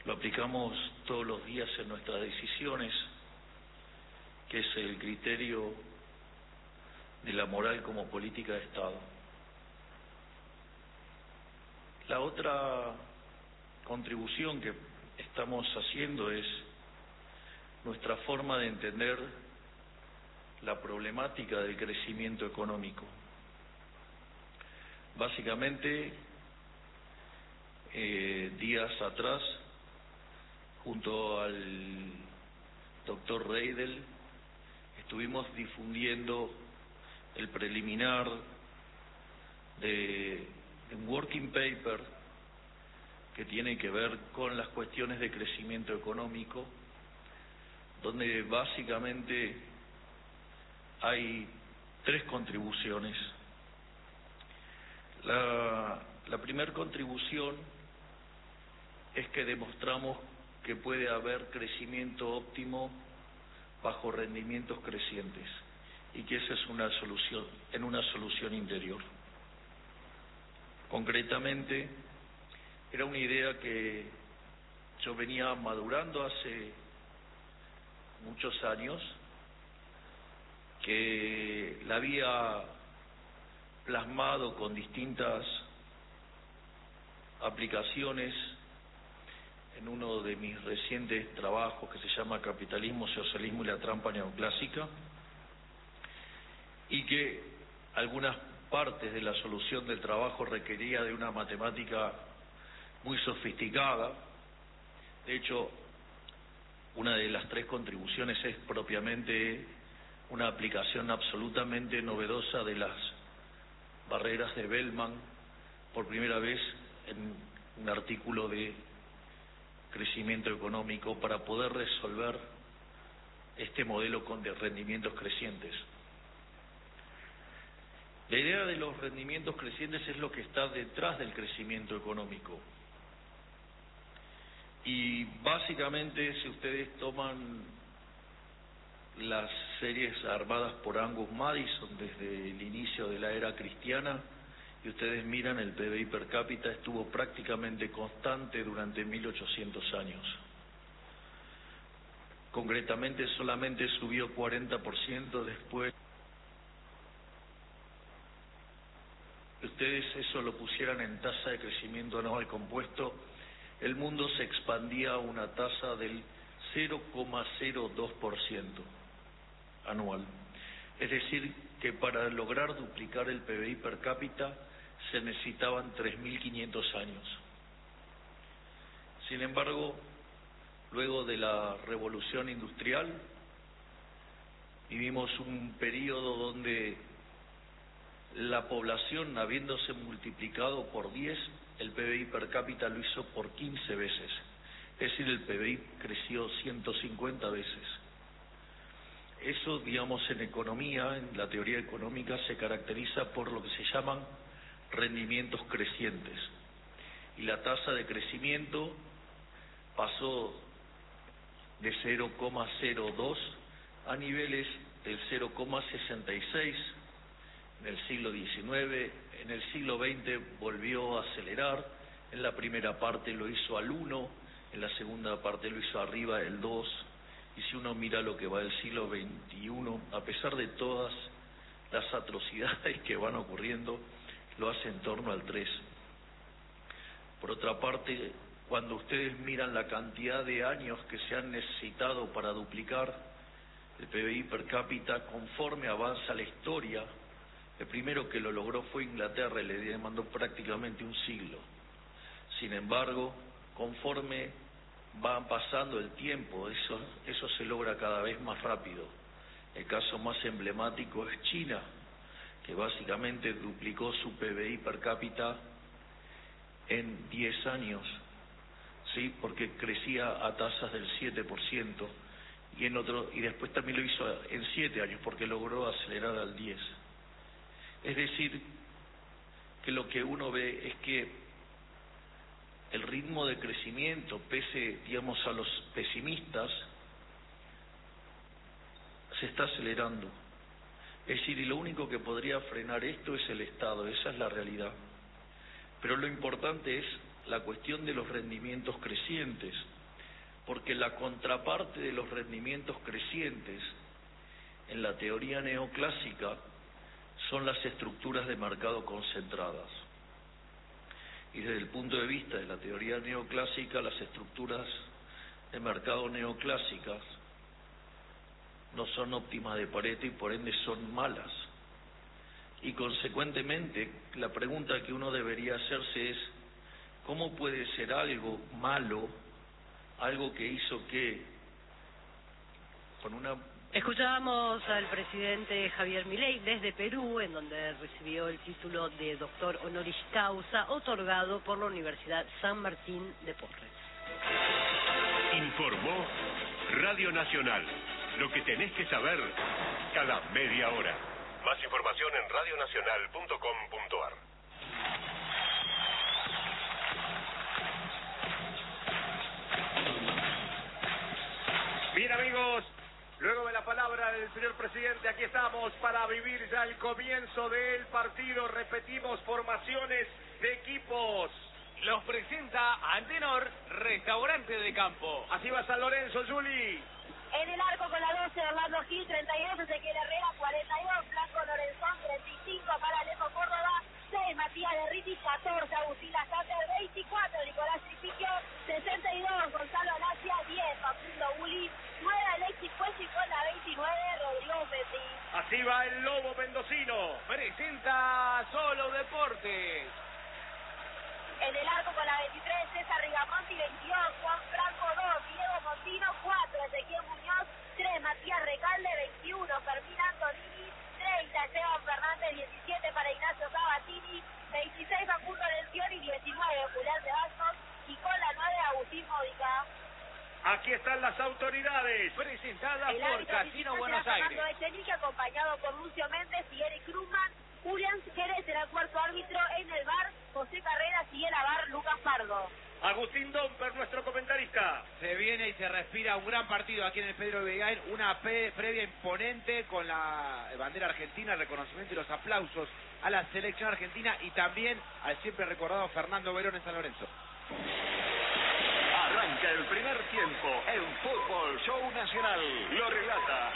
lo aplicamos todos los días en nuestras decisiones, que es el criterio de la moral como política de Estado. La otra contribución que estamos haciendo es nuestra forma de entender la problemática del crecimiento económico. Básicamente, días atrás, junto al doctor Reidel, estuvimos difundiendo el preliminar de un working paper que tiene que ver con las cuestiones de crecimiento económico, donde básicamente hay tres contribuciones. La primera contribución es que demostramos que puede haber crecimiento óptimo bajo rendimientos crecientes y que esa es una solución interior. Concretamente, era una idea que yo venía madurando hace muchos años, que la había plasmado con distintas aplicaciones en uno de mis recientes trabajos que se llama Capitalismo, Socialismo y la Trampa Neoclásica, y que algunas partes de la solución del trabajo requería de una matemática muy sofisticada. De hecho, una de las tres contribuciones es propiamente una aplicación absolutamente novedosa de las barreras de Bellman, por primera vez en un artículo de crecimiento económico para poder resolver este modelo de rendimientos crecientes. La idea de los rendimientos crecientes es lo que está detrás del crecimiento económico. Y básicamente, si ustedes toman las series armadas por Angus Madison desde el inicio de la era cristiana, y ustedes miran, el PBI per cápita estuvo prácticamente constante durante 1800 años. Concretamente, solamente subió 40% después. Si ustedes eso lo pusieran en tasa de crecimiento anual compuesto, el mundo se expandía a una tasa del 0,02% anual. Es decir, que para lograr duplicar el PBI per cápita se necesitaban 3.500 años. Sin embargo, luego de la Revolución Industrial, vivimos un periodo donde la población, habiéndose multiplicado por 10, el PBI per cápita lo hizo por 15 veces. Es decir, el PBI creció 150 veces. Eso, digamos, en economía, en la teoría económica, se caracteriza por lo que se llaman rendimientos crecientes. Y la tasa de crecimiento pasó de 0,02 a niveles del 0,66 en el siglo XIX, en el siglo XX volvió a acelerar, en la primera parte lo hizo al 1, en la segunda parte lo hizo arriba del 2, y si uno mira lo que va del siglo XXI, a pesar de todas las atrocidades que van ocurriendo, lo hace en torno al 3. Por otra parte, cuando ustedes miran la cantidad de años que se han necesitado para duplicar el PBI per cápita, conforme avanza la historia, el primero que lo logró fue Inglaterra, y le demandó prácticamente un siglo. Sin embargo, conforme va pasando el tiempo, eso se logra cada vez más rápido. El caso más emblemático es China, que básicamente duplicó su PBI per cápita en 10 años, ¿sí? Porque crecía a tasas del 7%, y después también lo hizo en 7 años, porque logró acelerar al 10%. Es decir, que lo que uno ve es que el ritmo de crecimiento, pese, digamos, a los pesimistas, se está acelerando. Es decir, y lo único que podría frenar esto es el Estado, esa es la realidad. Pero lo importante es la cuestión de los rendimientos crecientes, porque la contraparte de los rendimientos crecientes en la teoría neoclásica son las estructuras de mercado concentradas. Y desde el punto de vista de la teoría neoclásica, las estructuras de mercado neoclásicas no son óptimas de Pareto y por ende son malas. Y consecuentemente, la pregunta que uno debería hacerse es, ¿cómo puede ser algo malo, algo que hizo que, con una... Escuchábamos al presidente Javier Milei desde Perú, en donde recibió el título de doctor honoris causa, otorgado por la Universidad San Martín de Porres. Informó Radio Nacional. Lo que tenés que saber cada media hora. Más información en radionacional.com.ar. Bien, amigos, luego de la palabra del señor presidente, aquí estamos para vivir ya el comienzo del partido. Repetimos, formaciones de equipos. Los presenta Antenor, Restaurante de Campo. Así va San Lorenzo, Juli. En el arco con la 12, Orlando Gil, 32, Ezequiel Herrera, 42, Blanco Lorenzón, 35, para Alejo Córdoba, 6, Matías de Riti, 14, Agustín Lasater, 24, Nicolás Tripiquio, 62, Gonzalo Alacia, 10, Facundo Uli, 9, Alexis Puesi con la 29, Rodrigo Fendi. Así va el Lobo mendocino. Presenta Solo Deportes. En el arco con la 23, César Rigamonti, 22, Juan Franco, 2, Diego Montino, 4, Ezequiel Muñoz, 3, Matías Recalde, 21, Fermín Antonini, 30, Esteban Fernández, 17 para Ignacio Sabatini, 26, Facundo Lencioni, 19, Julián de Bastos y con la 9, Agustín Módica. Aquí están las autoridades. Presentada El por árbitro Casino principal Buenos será Aires. Fernando Echenique, acompañado por Lucio Méndez y Eric Krugman. Julián Jerez será el cuarto árbitro. En el VAR, José Carreras, y en la VAR, Lucas Pardo. Agustín Domper, nuestro comentarista. Se viene y se respira un gran partido aquí en el Pedro Begain, una previa imponente con la bandera argentina, el reconocimiento y los aplausos a la selección argentina y también al siempre recordado Fernando Verón en San Lorenzo. Arranca el primer tiempo en Fútbol Show Nacional. Lo relata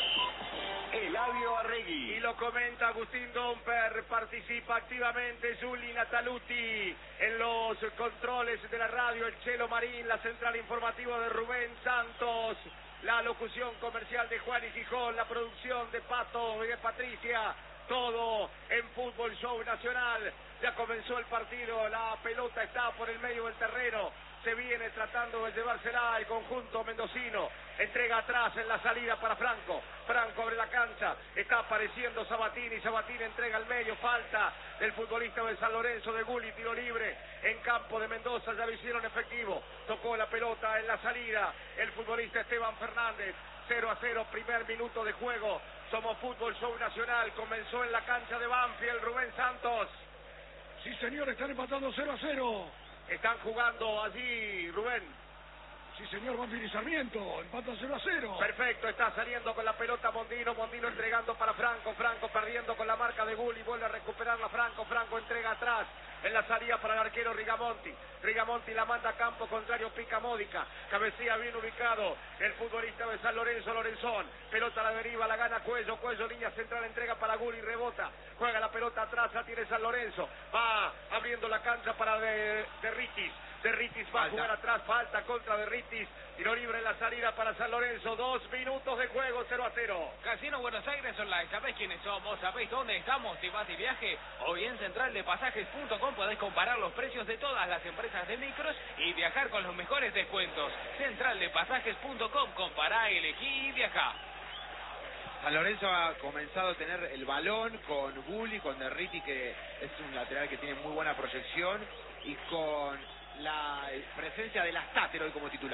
Eladio Arregui. Y lo comenta Agustín Domper. Participa activamente Juli Nataluti en los controles de la radio, el Chelo Marín, la central informativa de Rubén Santos, la locución comercial de Juan y Gijón, la producción de Pato y de Patricia. Todo en Fútbol Show Nacional. Ya comenzó el partido, la pelota está por el medio del terreno. Se viene tratando de llevársela el conjunto mendocino. Entrega atrás en la salida para Franco. Franco abre la cancha. Está apareciendo Sabatini. Sabatini entrega al medio. Falta del futbolista de San Lorenzo de Gulli. Tiro libre en campo de Mendoza. Ya lo hicieron efectivo. Tocó la pelota en la salida el futbolista Esteban Fernández. 0-0, primer minuto de juego. Somos Fútbol Show Nacional. Comenzó en la cancha de Banfield. Rubén Santos. Sí, señor, están empatando 0-0. Están jugando allí, Rubén. Sí, señor, Banfield y Sarmiento, empatan 0-0. Perfecto, está saliendo con la pelota Mondino, Mondino entregando para Franco, Franco perdiendo con la marca de Gulli, vuelve a recuperarla Franco, Franco entrega atrás, en la salida para el arquero Rigamonti, Rigamonti la manda a campo contrario, pica Módica, cabecea bien ubicado el futbolista de San Lorenzo, Lorenzón, pelota a la deriva, la gana Cuello, Cuello línea central, entrega para Gulli, rebota, juega la pelota atrás, la tiene San Lorenzo, va abriendo la cancha para de Ritis. Derritis va a jugar atrás, falta contra Derritis, tiro libre en la salida para San Lorenzo, 2 minutos de juego, 0-0. Casino Buenos Aires Online, ¿sabés quiénes somos? ¿Sabés dónde estamos? ¿Te vas de viaje? Hoy en centraldepasajes.com podés comparar los precios de todas las empresas de micros y viajar con los mejores descuentos. Centraldepasajes.com, compará, elegí y viajá. San Lorenzo ha comenzado a tener el balón con Gulli, con Derriti, que es un lateral que tiene muy buena proyección, y con la presencia de Lastater hoy como titular.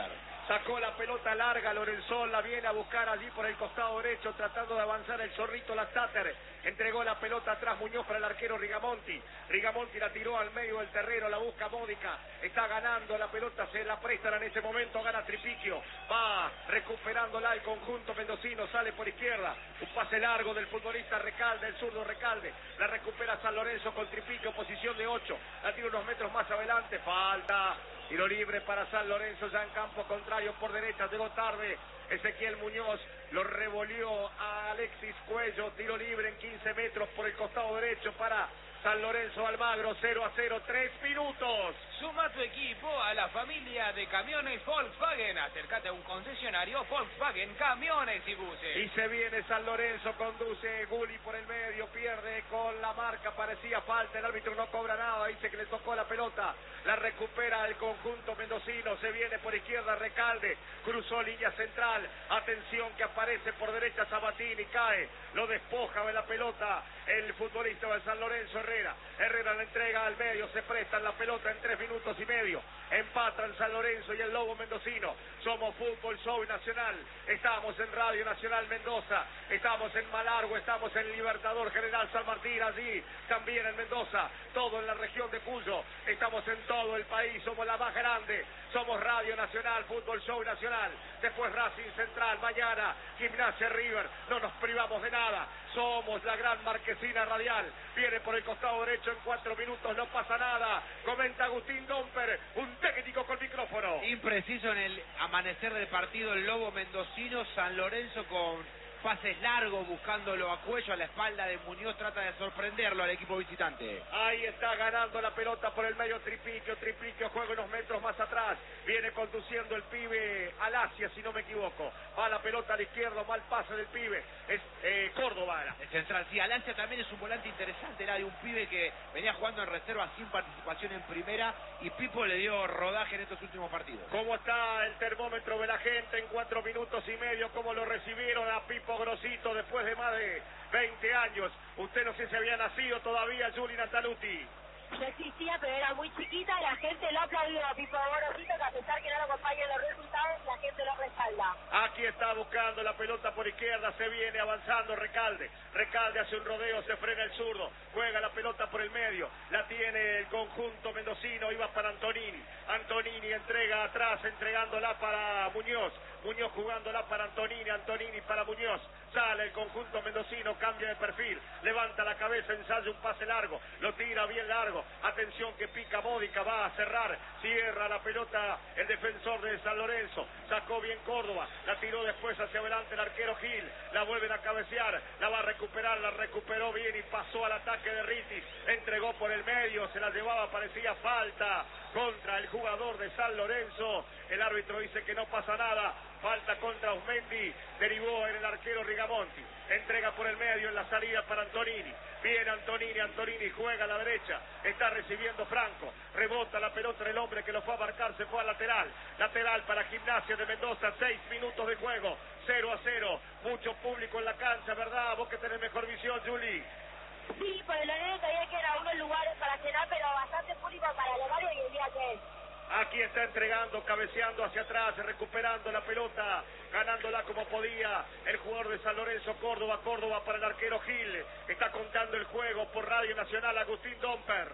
Sacó la pelota larga, Lorenzón la viene a buscar allí por el costado derecho, tratando de avanzar el zorrito Lastater. Entregó la pelota atrás Muñoz para el arquero Rigamonti. Rigamonti la tiró al medio del terreno, la busca Módica. Está ganando la pelota, se la prestan en ese momento, gana Tripiquio. Va recuperándola el conjunto mendocino, sale por izquierda. Un pase largo del futbolista Recalde, el zurdo Recalde. La recupera San Lorenzo con Tripiquio, posición de 8. La tira unos metros más adelante, falta. Tiro libre para San Lorenzo, ya en campo contrario por derecha, llegó tarde Ezequiel Muñoz, lo revolvió a Alexis Cuello, tiro libre en 15 metros por el costado derecho para San Lorenzo Almagro, 0-0, 3 minutos. Suma tu equipo a la familia de camiones Volkswagen. Acércate a un concesionario Volkswagen, camiones y buses. Y se viene San Lorenzo, conduce Gulli por el medio, pierde con la marca, parecía falta, el árbitro no cobra nada, dice que le tocó la pelota, la recupera el conjunto mendocino, se viene por izquierda Recalde, cruzó línea central, atención que aparece por derecha Sabatini, cae, lo despoja de la pelota el futbolista de San Lorenzo Herrera la entrega al medio, se prestan la pelota en 3 minutos y medio, empatan San Lorenzo y el Lobo mendocino. Somos Fútbol Show Nacional, estamos en Radio Nacional Mendoza, estamos en Malargüe, estamos en Libertador General San Martín, allí también en Mendoza, todo en la región de Cuyo, estamos en todo el país, somos la más grande, somos Radio Nacional, Fútbol Show Nacional, después Racing Central, mañana Gimnasia River, no nos privamos de nada, somos la gran marquesina radial, viene por el costado derecho en 4 minutos, no pasa nada, comenta Agustín Domper, un técnico con micrófono. Impreciso en el amanecer del partido el Lobo mendocino, San Lorenzo con pases largos buscándolo a Cuello, a la espalda de Muñoz, trata de sorprenderlo al equipo visitante. Ahí está ganando la pelota por el medio Tripiquio juega unos metros más atrás, viene conduciendo el pibe Alacia, si no me equivoco, va la pelota a la izquierda, mal pase del pibe, es Córdoba. El central, sí, Alacia también es un volante interesante, era de un pibe que venía jugando en reserva sin participación en primera y Pipo le dio rodaje en estos últimos partidos. ¿Cómo está el termómetro de la gente en 4 minutos y medio? ¿Cómo lo recibieron a Pipo Grosito después de más de 20 años? Usted no sé si había nacido todavía, Juli Nataluti. Yo existía, pero era muy chiquita, la gente lo aplaudió a Pipo Grosito, que a pesar que no lo acompañan los resultados, la gente lo respalda. Aquí está buscando la pelota por izquierda, se viene avanzando Recalde hace un rodeo, se frena el zurdo, juega la pelota por el medio, la tiene el conjunto mendocino, iba para Antonini entrega atrás, entregándola para Muñoz jugándola para Antonini para Muñoz, sale el conjunto mendocino, cambia de perfil, levanta la cabeza, ensaya un pase largo, lo tira bien largo, atención que pica Módica, va a cerrar, cierra la pelota el defensor de San Lorenzo, sacó bien Córdoba, la tiró después hacia adelante el arquero Gil, la vuelven a cabecear, la va a recuperar, la recuperó bien y pasó al ataque de Ritis, entregó por el medio, se la llevaba, parecía falta contra el jugador de San Lorenzo, el árbitro dice que no pasa nada, falta contra Osmendi, derivó en el arquero Rigamonti, entrega por el medio en la salida para Antonini, viene Antonini juega a la derecha, está recibiendo Franco, rebota la pelota del hombre que lo fue a marcar, se fue al lateral para Gimnasia de Mendoza, 6 minutos de juego, 0-0, mucho público en la cancha, ¿verdad? Vos que tenés mejor visión, Juli. Sí, por el horario todavía quedan algunos lugares para cenar, pero bastante público para el horario y el día que es. Aquí está entregando, cabeceando hacia atrás, recuperando la pelota, ganándola como podía el jugador de San Lorenzo, Córdoba para el arquero Gil, está contando el juego por Radio Nacional, Agustín Domper.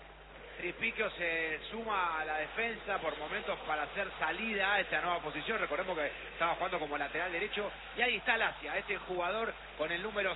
Tripiquio se suma a la defensa por momentos para hacer salida a esta nueva posición. Recordemos que estaba jugando como lateral derecho. Y ahí está Alacia, este jugador con el número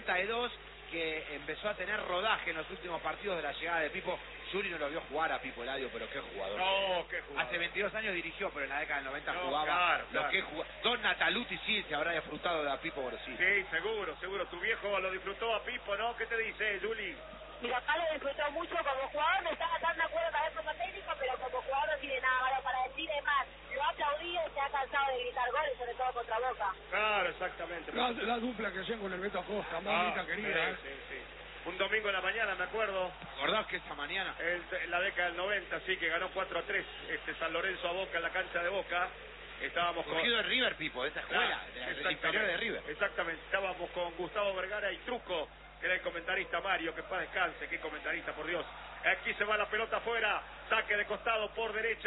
62 que empezó a tener rodaje en los últimos partidos de la llegada de Pipo. Juli no lo vio jugar a Pipo Eladio, pero qué jugador. No, qué jugador. Hace 22 años dirigió, pero en la década del 90 jugaba. Claro. Don Nataluti sí se habrá disfrutado de a Pipo Grosito. Sí, seguro. Tu viejo lo disfrutó a Pipo, ¿no? ¿Qué te dice, Juli? Mi papá lo disfrutó mucho como jugador, no estaba tan de acuerdo tal vez como técnico, pero como jugador no tiene nada malo para decir, es más, lo ha aplaudido y se ha cansado de gritar goles, sobre todo contra Boca. Claro, exactamente. La dupla que hacían con el Beto Acosta, mamita querida. Sí. Un domingo en la mañana, me acuerdo. ¿Recordás que esa mañana? En la década del 90, sí, que ganó 4-3 San Lorenzo a Boca en la cancha de Boca. Estábamos cogido de River, Pipo, de esa escuela, de la inferior de River. Exactamente, estábamos con Gustavo Vergara y Truco, que era el comentarista, Mario, que paz descanse, qué comentarista, por Dios. Aquí se va la pelota afuera, saque de costado por derecha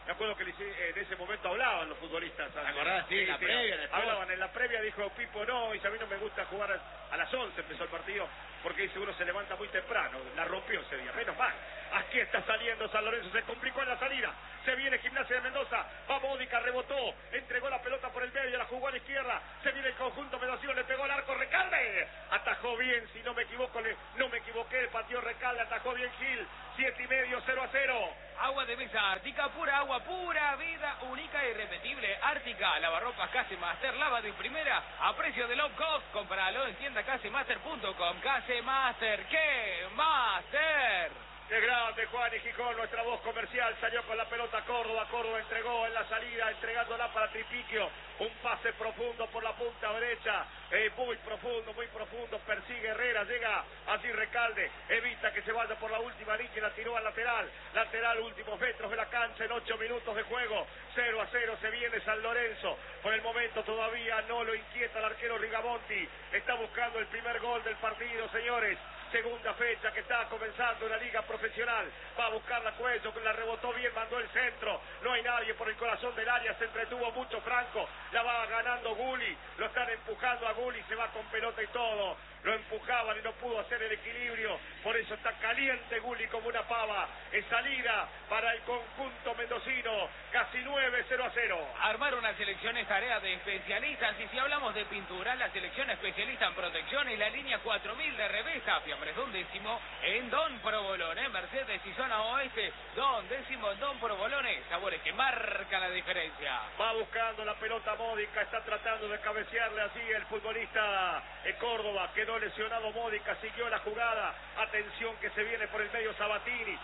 Me acuerdo que en ese momento hablaban los futbolistas. ¿Te acordás? Sí, en la previa, después. Hablaban en la previa, dijo Pipo, no, y a mí no me gusta jugar a las 11, empezó el partido, porque dice uno se levanta muy temprano, la rompió ese día, menos mal. Aquí está saliendo San Lorenzo, se complicó en la salida, se viene Gimnasia de Mendoza, va Módica, rebotó, entregó la pelota por el medio, la jugó a la izquierda, se viene el conjunto mendocino, le pegó al arco Recalde, atajó bien, si no me equivoco, no me equivoqué, pateó Recalde, atajó bien Gil, 7,5, 0-0. Agua de mesa Ártica, pura agua, pura vida, única e irrepetible. Ártica, lavarropas Casemaster, lava de primera, a precio de low cost. Compralo en tienda casemaster.com. Casemaster, ¿qué? ¡Master! Qué grande Juan y Gijón, nuestra voz comercial, salió con la pelota Córdoba, Córdoba entregó en la salida, entregándola para Tripiquio, un pase profundo por la punta derecha, muy profundo, persigue Herrera, llega así Recalde, evita que se vaya por la última línea y la tiró al lateral, últimos metros de la cancha en 8 minutos de juego, 0-0, se viene San Lorenzo, por el momento todavía no lo inquieta el arquero Rigamonti, está buscando el primer gol del partido, señores. Segunda fecha que está comenzando en la liga profesional, va a buscar la Cuello, la rebotó bien, mandó el centro, no hay nadie por el corazón del área, se entretuvo mucho Franco, la va ganando Gulli, lo están empujando a Gulli, se va con pelota y todo, lo empujaban y no pudo hacer el equilibrio, por eso está caliente Gulli como una pava, es salida para el conjunto mendocino, casi 9-0-0. Armar una selección es tarea de especialistas, y si hablamos de pintura, la selección especialista en protección es la línea 4000 de Revesa, Fiambres Don Décimo en Don Provolone, Mercedes y zona oeste, Don Décimo en Don Provolone, sabores que marcan la diferencia. Va buscando la pelota Módica, está tratando de cabecearle así el futbolista Córdoba, quedó lesionado Módica, siguió la jugada, atención que se viene por el medio Sabatini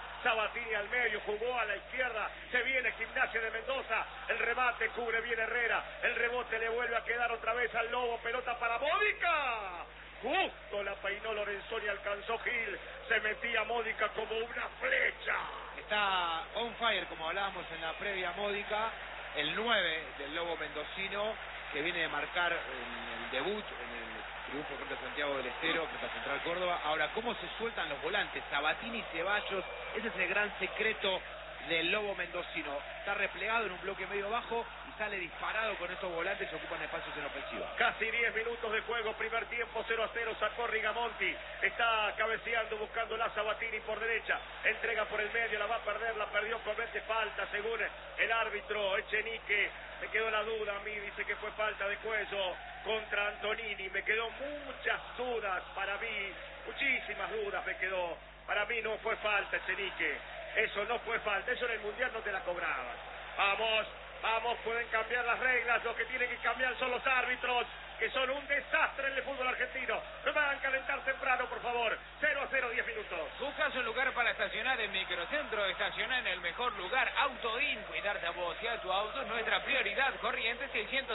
al medio, jugó a la izquierda, se viene Gimnasia de Mendoza, el remate cubre bien Herrera, el rebote le vuelve a quedar otra vez al Lobo, pelota para Módica. Justo la peinó Lorenzoni, alcanzó Gil, se metía Módica como una flecha. Está on fire, como hablábamos en la previa Módica, el 9 del Lobo mendocino, que viene de marcar el debut en el triunfo frente a Santiago del Estero, frente a Central Córdoba. Ahora, ¿cómo se sueltan los volantes? Sabatini y Ceballos, ese es el gran secreto del Lobo mendocino. Está replegado en un bloque medio bajo y sale disparado con estos volantes, ocupan espacios en ofensiva. Casi 10 minutos de juego, primer tiempo 0-0, sacó Rigamonti, está cabeceando, buscando la Sabatini por derecha, entrega por el medio, la va a perder, la perdió, comete falta según el árbitro Echenique. Me quedó la duda a mí, dice que fue falta de Cuello contra Antonini, me quedó muchas dudas para mí, muchísimas dudas me quedó, para mí no fue falta Echenique, eso no fue falta, eso en el Mundial no te la cobraban. Vamos, pueden cambiar las reglas, lo que tienen que cambiar son los árbitros, que son un desastre en el fútbol argentino. No me hagan calentar temprano, por favor. 0-0, 10 minutos. Buscas un lugar para estacionar en Microcentro, estaciona en el mejor lugar, Autoin. Cuidarte a vos y a tu auto es nuestra prioridad. Corrientes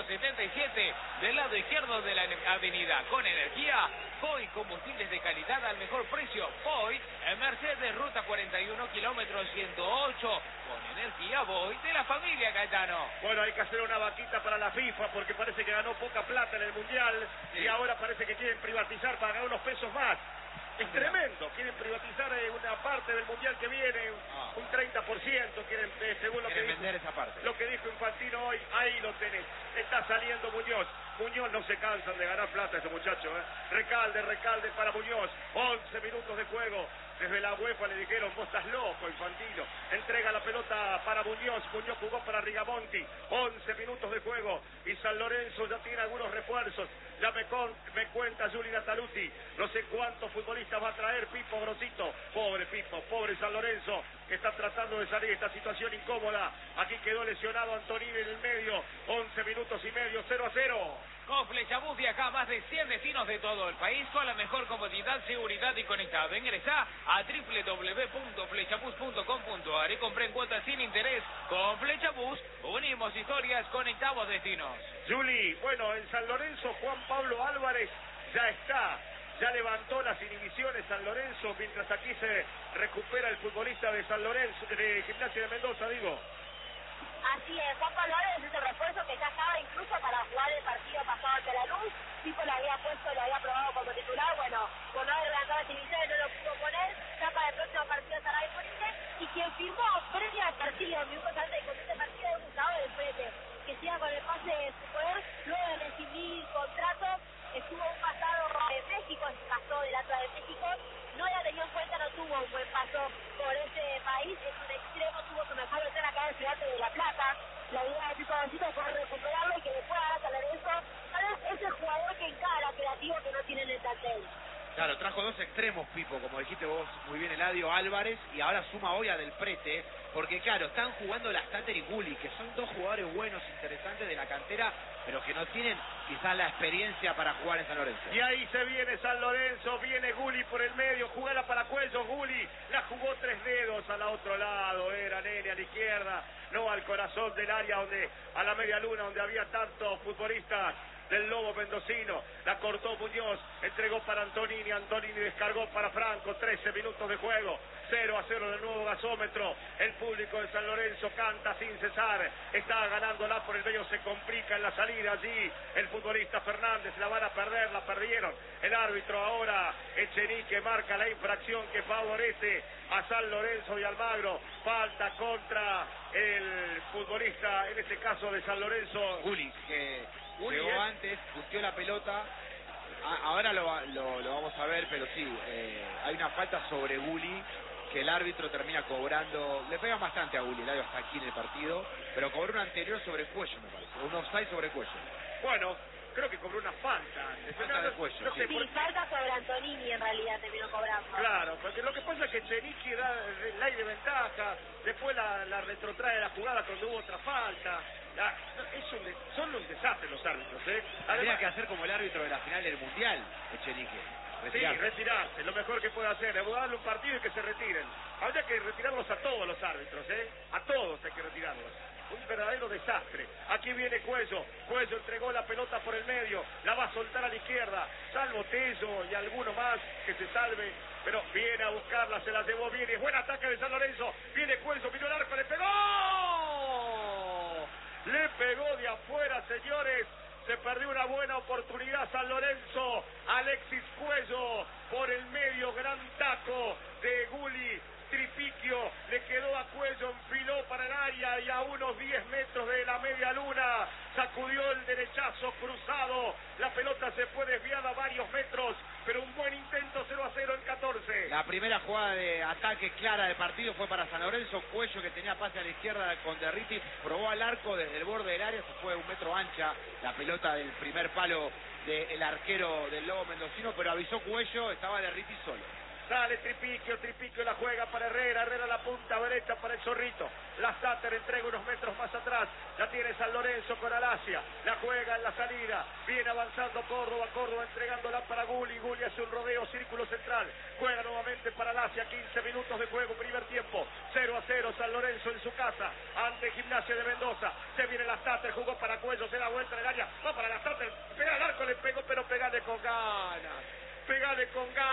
677, del lado izquierdo de la avenida. Con energía, Foy, combustibles de calidad al mejor precio. Foy, en Mercedes, ruta 41, kilómetro 108. Con energía, voy de la familia Caetano. Bueno, hay que hacer una vaquita para la FIFA, porque parece que ganó poca plata en el Mundial, sí. Y ahora parece que quieren privatizar para ganar unos pesos más. Es tremendo, quieren privatizar una parte del Mundial que viene, un 30%, quieren, según lo que dijo, vender esa parte. Lo que dijo Infantino hoy, ahí lo tenés. Está saliendo Muñoz no se cansan de ganar plata ese muchacho, Recalde para Muñoz, 11 minutos de juego. Desde la UEFA le dijeron, vos estás loco, Infantino. Entrega la pelota para Muñoz jugó para Rigamonti, 11 minutos de juego, y San Lorenzo ya tiene algunos refuerzos. Ya me cuenta Juli Nataluti, no sé cuántos futbolistas va a traer Pipo Grosito. Pobre Pipo, pobre San Lorenzo, que está tratando de salir de esta situación incómoda. Aquí quedó lesionado Antonini en el medio, 11 minutos y medio, 0-0. Con Flechabús viaja a más de 100 destinos de todo el país con la mejor comodidad, seguridad y conectado. Ingresá a www.flechabús.com.ar y compré en cuotas sin interés. Con Flechabús unimos historias, conectamos destinos. Juli, bueno, en San Lorenzo Juan Pablo Álvarez ya levantó las inhibiciones San Lorenzo, mientras aquí se recupera el futbolista de San Lorenzo, de Gimnasia de Mendoza, digo. Así es, Juan Pablo Álvarez es el refuerzo que ya estaba incluso para jugar el partido pasado ante la Luz. Pipo lo había puesto, lo había probado como titular, bueno, por no haber levantado las inhibiciones no lo pudo poner, ya para el próximo partido estará disponible, y quien firmó previo al partido, minutos antes de comienzo decía con el pase de su poder, luego de rescindir contrato, estuvo un pasado en México, se casó del Atlas de México, no la tenía en cuenta, no tuvo un buen paso por ese país, en un extremo tuvo que mejor meter acá en Ciudad de La Plata. La idea de Pipo Bancito fue recuperarlo y que le pueda dar a Lorenzo, tal vez es el jugador que encara creativo que no tiene en el plantel. Claro, trajo dos extremos, Pipo, como dijiste vos muy bien, Eladio Álvarez, y ahora suma hoy a Del Prete, porque claro, están jugando Lastater y Gulli, que son dos jugadores buenos, interesantes de la cantera, pero que no tienen quizás la experiencia para jugar en San Lorenzo. Y ahí se viene San Lorenzo, viene Gulli por el medio, jugala para Cuello, Gulli la jugó 3 dedos al otro lado, era Nene a la izquierda, no al corazón del área, donde a la media luna, donde había tantos futbolistas del Lobo mendocino, la cortó Muñoz, entregó para Antonini, Antonini descargó para Franco, 13 minutos de juego, 0-0 del nuevo gasómetro, el público de San Lorenzo canta sin cesar, está ganándola por el medio, se complica en la salida allí, el futbolista Fernández, la van a perder, la perdieron, el árbitro ahora, Echenique marca la infracción que favorece a San Lorenzo y Almagro, falta contra el futbolista, en este caso de San Lorenzo, Gulli, que llegó antes, puteó la pelota, ahora lo vamos a ver, pero sí, hay una falta sobre Gulli que el árbitro termina cobrando, le pegan bastante a Gulli, el hasta aquí en el partido, pero cobró un anterior sobre Cuello, me parece, un offside sobre Cuello. Bueno, creo que cobró una falta. Falta de Cuello, no sé, Sí, falta sobre Antonini en realidad terminó cobrando. Claro, porque lo que pasa es que Chenichi da el aire de ventaja, después la retrotrae la jugada cuando hubo otra falta. Son un desastre los árbitros, Tendría que hacer como el árbitro de la final del Mundial, Echenique. Sí, retirarse, lo mejor que puede hacer, es darle un partido y que se retiren. Habría que retirarlos a todos los árbitros, a todos hay que retirarlos. Un verdadero desastre. Aquí viene Cuello, Cuello entregó la pelota por el medio, la va a soltar a la izquierda, salvo Tello y alguno más que se salve, pero viene a buscarla, se la llevó bien, es buen ataque de San Lorenzo, viene Cuello, miró el arco, le pegó, de afuera, señores. Se perdió una buena oportunidad San Lorenzo. Alexis Cuello por el medio, gran taco de Gulli. Tripiquio le quedó a Cuello, enfiló para el área y a unos 10 metros de la media luna sacudió el derechazo cruzado. La pelota se fue desviada varios metros, pero un buen intento, 0-0 en 14. La primera jugada de ataque clara del partido fue para San Lorenzo. Cuello, que tenía pase a la izquierda con Derriti, probó al arco desde el borde del área, se fue 1 metro ancha la pelota del primer palo del arquero del Lobo mendocino, pero avisó Cuello, estaba Derriti solo. Sale Tripiquio, Tripiquio la juega para Herrera, Herrera la punta derecha para el Zorrito. La Sater entrega unos metros más atrás, la tiene San Lorenzo con Alasia, la juega en la salida, viene avanzando Córdoba, Córdoba entregándola para Gulli, Gulli hace un rodeo, círculo central, juega nuevamente para Alasia, 15 minutos de juego, primer tiempo, 0-0 San Lorenzo en su casa, ante Gimnasia de Mendoza, se viene la Sater, jugó para Cuello, se da vuelta en el área, va para la Sater, pega al arco, le pegó, pero pegale con ganas. Pegale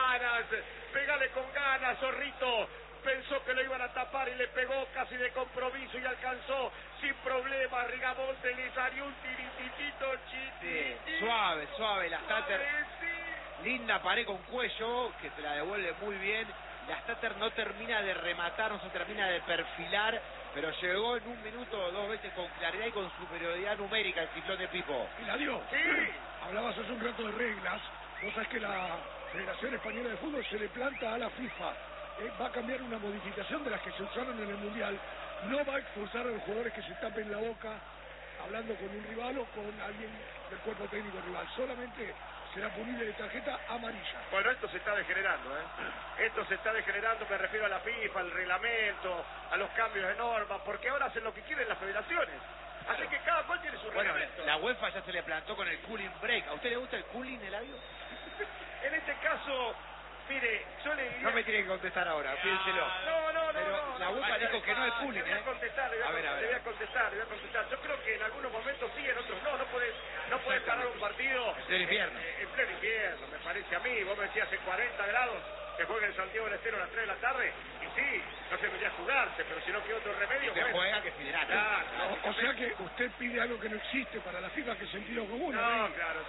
con ganas, Zorrito. Pensó que lo iban a tapar y le pegó casi de compromiso y alcanzó sin problema. Rigamonte le salió un tirititito chiquitito. Suave, la Stater. Linda pared con Cuello, que se la devuelve muy bien. La Stater no termina de rematar, no se termina de perfilar, pero llegó en 1 minuto o 2 veces con claridad y con superioridad numérica el ciclón de Pipo. ¿Y la dio? Sí. Hablabas hace un rato de reglas. Vos sabés que la Federación Española de Fútbol se le planta a la FIFA. Va a cambiar una modificación de las que se usaron en el Mundial. No va a expulsar a los jugadores que se tapen la boca hablando con un rival o con alguien del cuerpo técnico rival. Solamente será punible de tarjeta amarilla. Bueno, esto se está degenerando, Esto se está degenerando, me refiero a la FIFA, al reglamento, a los cambios de normas, porque ahora hacen lo que quieren las federaciones. Así que cada cual tiene su reglamento. La UEFA ya se le plantó con el cooling break. ¿A usted le gusta el cooling, Eladio? En este caso, mire, yo le diría... No me tiene que contestar ahora, piénselo. No. Pero la UEFA dijo que no es cooling, Le voy a contestar, le voy a contestar. Yo creo que en algunos momentos sí, en otros no. No puede parar un partido... En pleno invierno. En pleno invierno, me parece a mí. Vos me decías en 40 grados... se juega en Santiago del Estero a las 3 de la tarde, y sí, no se debería jugarse, pero si no queda otro remedio, se juega que federal. Claro, O sea que usted pide algo que no existe para la FIFA, que es sentido común. no, claro,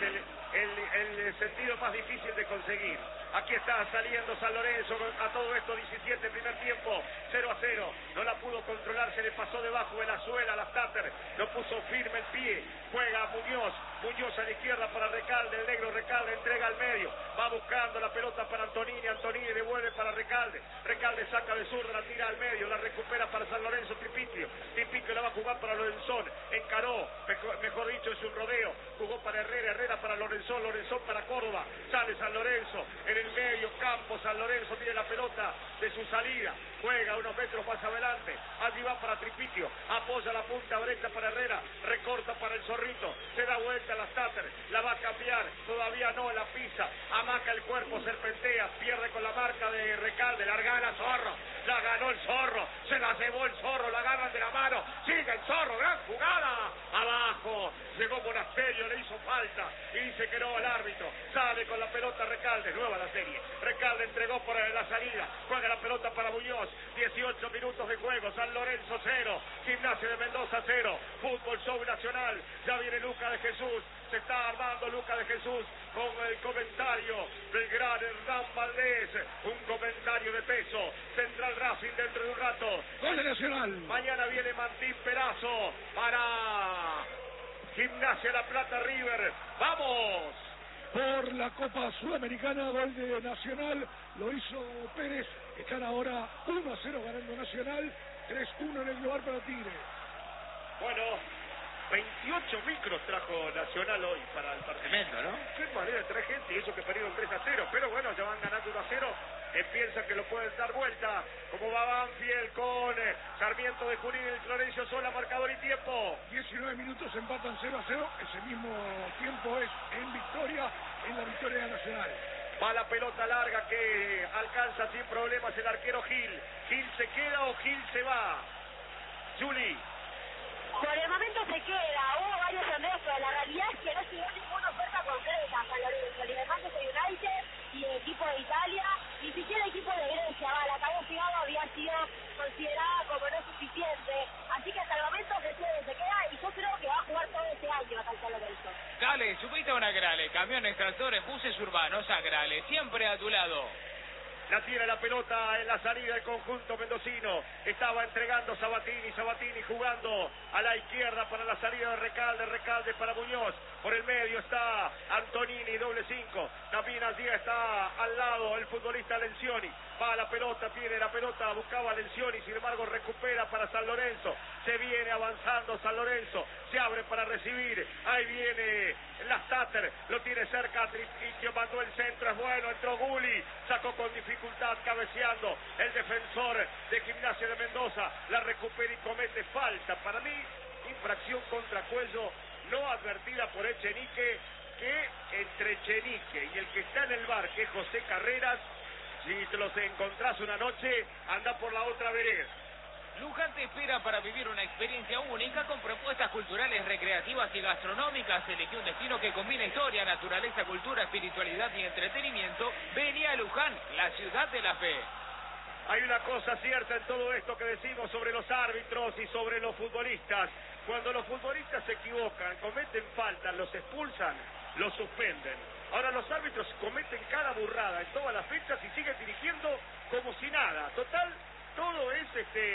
es el sentido más difícil de conseguir. Aquí está saliendo San Lorenzo a todo esto, 17, primer tiempo, 0-0. No la pudo controlar, se le pasó debajo de la suela a la Stater, no puso firme el pie. Juega Muñoz, Muñoz a la izquierda para Recalde, el negro Recalde entrega al medio, va buscando la pelota para Antonini, Antonini devuelve para Recalde, Recalde saca de zurda, la tira al medio, la recupera para San Lorenzo, Tripitio la va a jugar para Lorenzón, encaró, mejor dicho, es un rodeo, jugó para Herrera, Herrera para Lorenzón, Lorenzón para Córdoba, sale San Lorenzo, en el medio campo San Lorenzo tiene la pelota de su salida, juega unos metros más adelante, allí va para Tripitio, apoya la punta derecha para Herrera, recorta para el Zorrito, se da vuelta a la Stater, la va a cambiar, todavía no, la pisa, amaca el cuerpo, serpentea, pierde con la marca de Recalde, largala Zorro, la ganó el Zorro, se la llevó el Zorro, la agarran de la mano, sigue el Zorro, gran jugada, abajo, llegó Monasterio, le hizo falta, y dice que no al árbitro, sale con la pelota Recalde, nueva la serie, Recalde entregó por la salida, juega la pelota para Muñoz, 18 minutos de juego, San Lorenzo 0, Gimnasia de Mendoza 0, Fútbol Show Nacional, ya viene Luca de Jesús, se está armando Luca de Jesús con el comentario del gran Hernán Valdés, un comentario de peso, Central Racing dentro de un rato. Gol de Nacional. Mañana viene Martín Perazo para Gimnasia La Plata River. ¡Vamos! Por la Copa Sudamericana, gol de Nacional, lo hizo Pérez, están ahora 1-0 ganando Nacional, 3-1 en el global para Tigre. Bueno, 28 micros trajo Nacional hoy para el partido. Tremendo, ¿no? Qué manera de traer gente, y eso que perdieron 3-0, pero bueno, ya van ganando 1-0, piensan que lo pueden dar vuelta, como va Banfield con Sarmiento de Junín, el Florencio Sola, marcador y tiempo. 19 minutos, empatan 0-0, ese mismo tiempo es en victoria, en la victoria de Nacional. Va la pelota larga que alcanza sin problemas el arquero Gil. ¿Gil se queda o Gil se va? Juli. Por el momento se queda, hubo varios sondeos, pero la realidad es que no llegó ninguna oferta concreta a San Lorenzo, ni de Manchester United, ni de equipo de Italia, ni siquiera equipo de Grecia, la Cabo Figado había sido considerada como no suficiente, así que hasta el momento se queda, y yo creo que va a jugar todo este año acá en San Lorenzo. Dale, subite a una Grale, camiones, tractores, buses urbanos, a Grale, siempre a tu lado. La tiene la pelota en la salida del conjunto mendocino. Estaba entregando Sabatini jugando a la izquierda para la salida de Recalde para Muñoz. Por el medio está Antonini, doble 5. También allí está al lado el futbolista Lencioni. Va a la pelota, tiene la pelota, buscaba Lencioni, sin embargo recupera para San Lorenzo. Se viene avanzando San Lorenzo, se abre para recibir. Ahí viene la Stater, lo tiene cerca Tripitio, mandó el centro, es bueno, entró Guli, sacó con dificultad, cabeceando el defensor de Gimnasia de Mendoza, la recupera y comete falta. Para mí, infracción contra Cuello, no advertida por Echenique, que entre Echenique y el que está en el bar, que es José Carreras, si te los encontrás una noche, anda por la otra vereda. Luján te espera para vivir una experiencia única con propuestas culturales, recreativas y gastronómicas. Elegí un destino que combina historia, naturaleza, cultura, espiritualidad y entretenimiento. Vení a Luján, la ciudad de la fe. Hay una cosa cierta en todo esto que decimos sobre los árbitros y sobre los futbolistas. Cuando los futbolistas se equivocan, cometen faltas, los expulsan, los suspenden. Ahora los árbitros cometen cada burrada en todas las fechas y siguen dirigiendo como si nada. Total, todo es,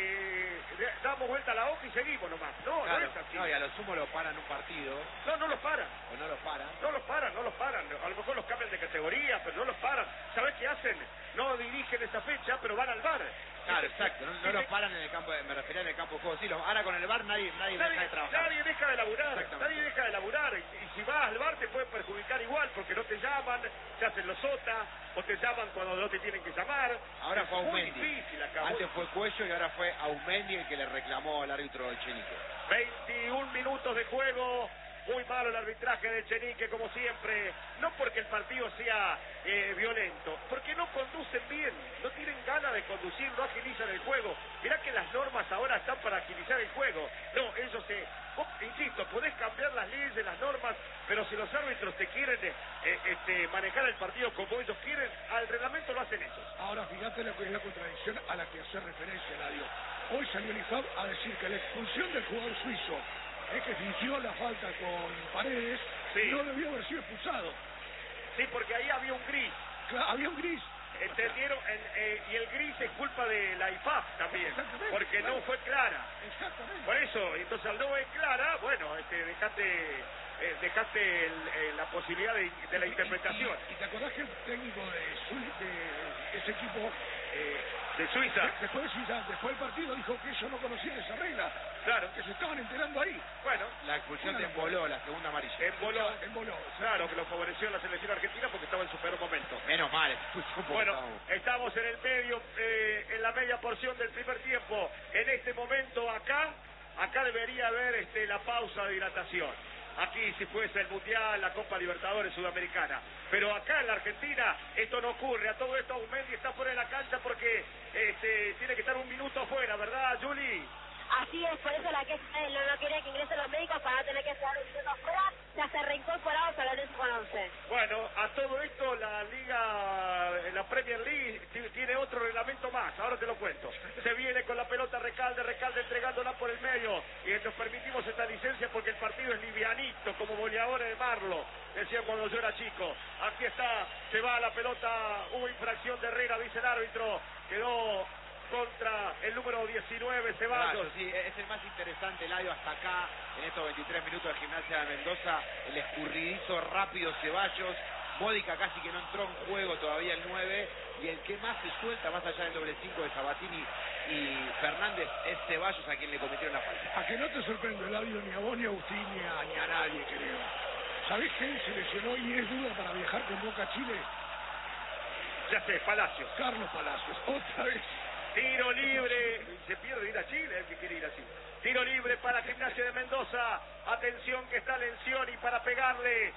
damos vuelta a la hoja y seguimos nomás. No, claro, no es así. No, y a lo sumo lo paran un partido. No los paran. O no lo paran. No los paran. A lo mejor los cambian de categoría, pero no los paran. ¿Sabés qué hacen? No dirigen esa fecha, pero van al VAR. Claro, exacto. No los paran en el campo, me refería en el campo de juego. Sí, ahora con el VAR nadie deja de trabajar. Nadie deja de laburar. Y si vas al VAR te puede perjudicar igual, porque no te llaman, se hacen los sotas, o te llaman cuando no te tienen que llamar. Ahora fue muy Aumendi. difícil acá. Antes fue Cuello y ahora fue Aumendi el que le reclamó al árbitro Echenique. 21 minutos de juego. Muy malo el arbitraje de Chenique, como siempre. No porque el partido sea violento, porque no conducen bien, no tienen ganas de conducir, no agilizan el juego. Mirá que las normas ahora están para agilizar el juego. No, ellos vos, insisto, podés cambiar las leyes, las normas, pero si los árbitros te quieren manejar el partido como ellos quieren, al reglamento lo hacen ellos. Ahora, fíjate lo que es la contradicción a la que hace referencia, Eladio. Hoy salió el IFAB a decir que la expulsión del jugador suizo, que fingió la falta con Paredes, sí, no debió haber sido expulsado. Sí, porque ahí había un gris. Claro, había un gris. ¿Entendieron? Y el gris es culpa de la IFAB también, porque claro, no fue clara. Exactamente. Por eso, entonces al no es clara, bueno, dejaste la posibilidad de la interpretación. ¿Y te acordás que el técnico de ese equipo de Suiza, después del partido dijo que ellos no conocían esa regla? Claro. Que se estaban enterando ahí. Bueno, la expulsión te emboló, la segunda amarilla. Emboló. Claro, que lo favoreció la selección argentina porque estaba en su peor momento. Menos mal. Bueno, estamos en el medio, en la media porción del primer tiempo. En este momento acá debería haber la pausa de hidratación. Aquí si fuese el Mundial, la Copa Libertadores Sudamericana. Pero acá en la Argentina esto no ocurre. A todo esto Aumendi está fuera de la cancha porque tiene que estar un minuto afuera, ¿verdad, Juli? Así es, por eso la que no quería que ingresen los médicos para no tener que estar un minuto afuera. Ya se reincorporado a San Lorenzo con 11. Bueno, a todo esto la Premier League tiene otro reglamento más, ahora te lo cuento. Se viene con la pelota Recalde entregándola por el medio y nos permitimos esta licencia porque el partido es livianito, como goleadores de Marlo, decían cuando yo era chico. Aquí está, se va la pelota, hubo infracción de Herrera, dice el árbitro, quedó contra el número 19, Ceballos. Claro, sí, es el más interesante, Eladio, hasta acá, en estos 23 minutos de Gimnasia de Mendoza, el escurridizo rápido Ceballos, Módica casi que no entró en juego todavía el 9, y el que más se suelta, más allá del doble 5 de Sabatini y Fernández, es Ceballos a quien le cometieron la falta. A que no te sorprende, Eladio, ni a vos, ni a Agustín, ni a nadie, creo. ¿Sabés quién se lesionó y es duda para viajar con Boca a Chile? Ya sé, Palacios. Carlos Palacios, otra vez. Tiro libre, se pierde ir a Chile, el que quiere ir a Chile. Tiro libre para Gimnasia de Mendoza. Atención que está Lencioni para pegarle.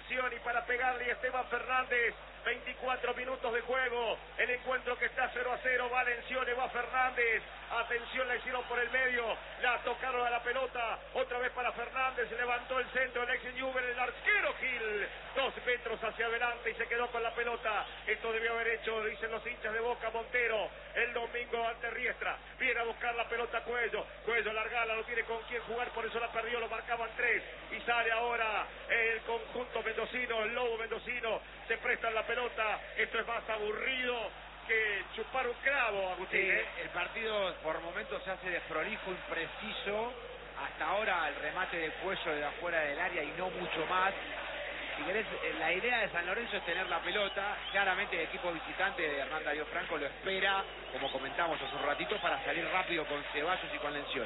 Y Esteban Fernández. 24 minutos de juego. El encuentro que está 0-0. Va Lencioni, va Fernández. Atención, la hicieron por el medio. La tocaron a la pelota. Otra vez para Fernández. Levantó el centro. El Juven, el arquero Gil. 2 metros hacia adelante y se quedó con la pelota. Esto debió haber hecho, dicen los hinchas de Boca, Montero el domingo ante Riestra. Viene a buscar la pelota Cuello largala, no tiene con quién jugar, por eso la perdió, lo marcaban 3 y sale ahora el conjunto mendocino, el Lobo mendocino, se presta la pelota. Esto es más aburrido que chupar un clavo, Agustín. El partido por momentos se hace desprolijo, impreciso. Hasta ahora el remate de Cuello de afuera del área y no mucho más. Si querés, la idea de San Lorenzo es tener la pelota. Claramente el equipo visitante de Hernán Darío Franco lo espera, como comentamos hace un ratito, para salir rápido con Ceballos y con Lencioni.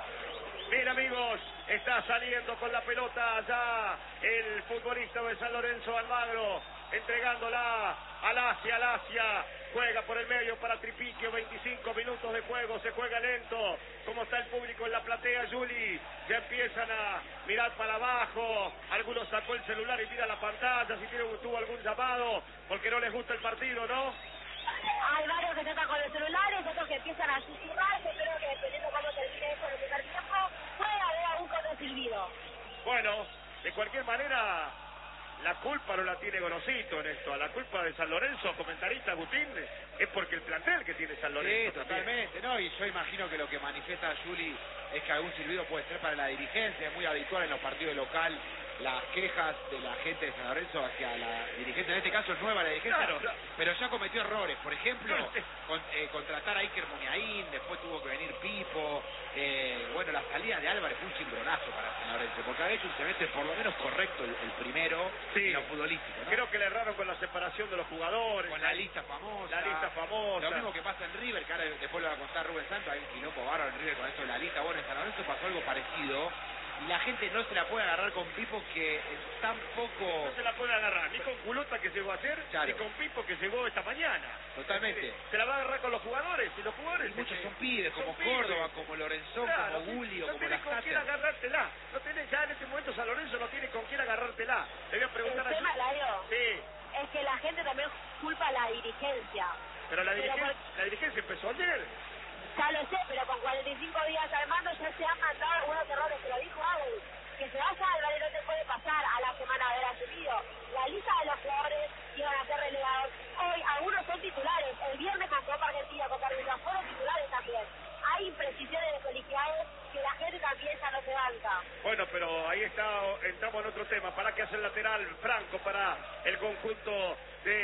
Bien, amigos, está saliendo con la pelota ya el futbolista de San Lorenzo, Almagro, entregándola al Asia, juega por el medio para Tripiquio, 25 minutos de juego, se juega lento. ¿Cómo está el público en la platea, Juli? Ya empiezan a mirar para abajo, algunos sacó el celular y mira la pantalla, si tuvo algún llamado, porque no les gusta el partido, ¿no? Hay varios que están con los celulares, otros que empiezan a susurrar. Yo creo que dependiendo cómo termine eso en el primer tiempo, puede haber algún silbido. Bueno, de cualquier manera, la culpa no la tiene Gorosito en esto. La culpa de San Lorenzo, comentarista Agustín, es porque el plantel que tiene San Lorenzo. Sí, totalmente, ¿no? Y yo imagino que lo que manifiesta Juli es que algún silbido puede ser para la dirigencia. Es muy habitual en los partidos local las quejas de la gente de San Lorenzo hacia la dirigencia. En este caso es nueva la dirigencia, claro, pero ya cometió errores. Por ejemplo, contratar a Iker Muniaín, después tuvo que venir Pipo. Bueno, la salida de Álvarez fue un cimbronazo para San Lorenzo, porque ha hecho un semestre por lo menos correcto el primero, sí, en lo futbolístico, ¿no? Creo que le erraron con la separación de los jugadores. Con la lista famosa. La lista famosa. Lo mismo que pasa en River, que ahora después lo va a contar Rubén Santos, hay un quilombo bárbaro en River con eso de la lista. Bueno, en San Lorenzo pasó algo parecido. y la gente no se la puede agarrar con Pipo, que es tan poco... No se la puede agarrar ni con Culota, que llegó ayer, Claro. ni con Pipo, que llegó esta mañana. Totalmente. Se la va a agarrar con los jugadores, y los jugadores... Y muchos son pibes, como son pibes. Córdoba, como Lorenzón, Claro, como Gulli o no como tenés con quién Lascate. agarrártela. No tenés, ya en este momento San Lorenzo no tiene con quién agarrártela. Le voy a preguntar El tema, a... Lario, Sí, es que la gente también culpa a la dirigencia. pero la Pero dirigencia empezó ayer. Ya lo sé, pero con 45 días al mando ya se han mandado algunos errores, que lo dijo Agus. Que se vaya Álvarez no te puede pasar a la semana de haber asumido. La lista de los jugadores que iban a ser relegados. Hoy algunos son titulares. El viernes con Copa Argentina, Copa Argentina, fueron titulares también. Hay imprecisiones de colegiados que la gente también ya no se banca. Bueno, pero ahí está, entramos en otro tema. ¿Para qué hace el lateral Franco para el conjunto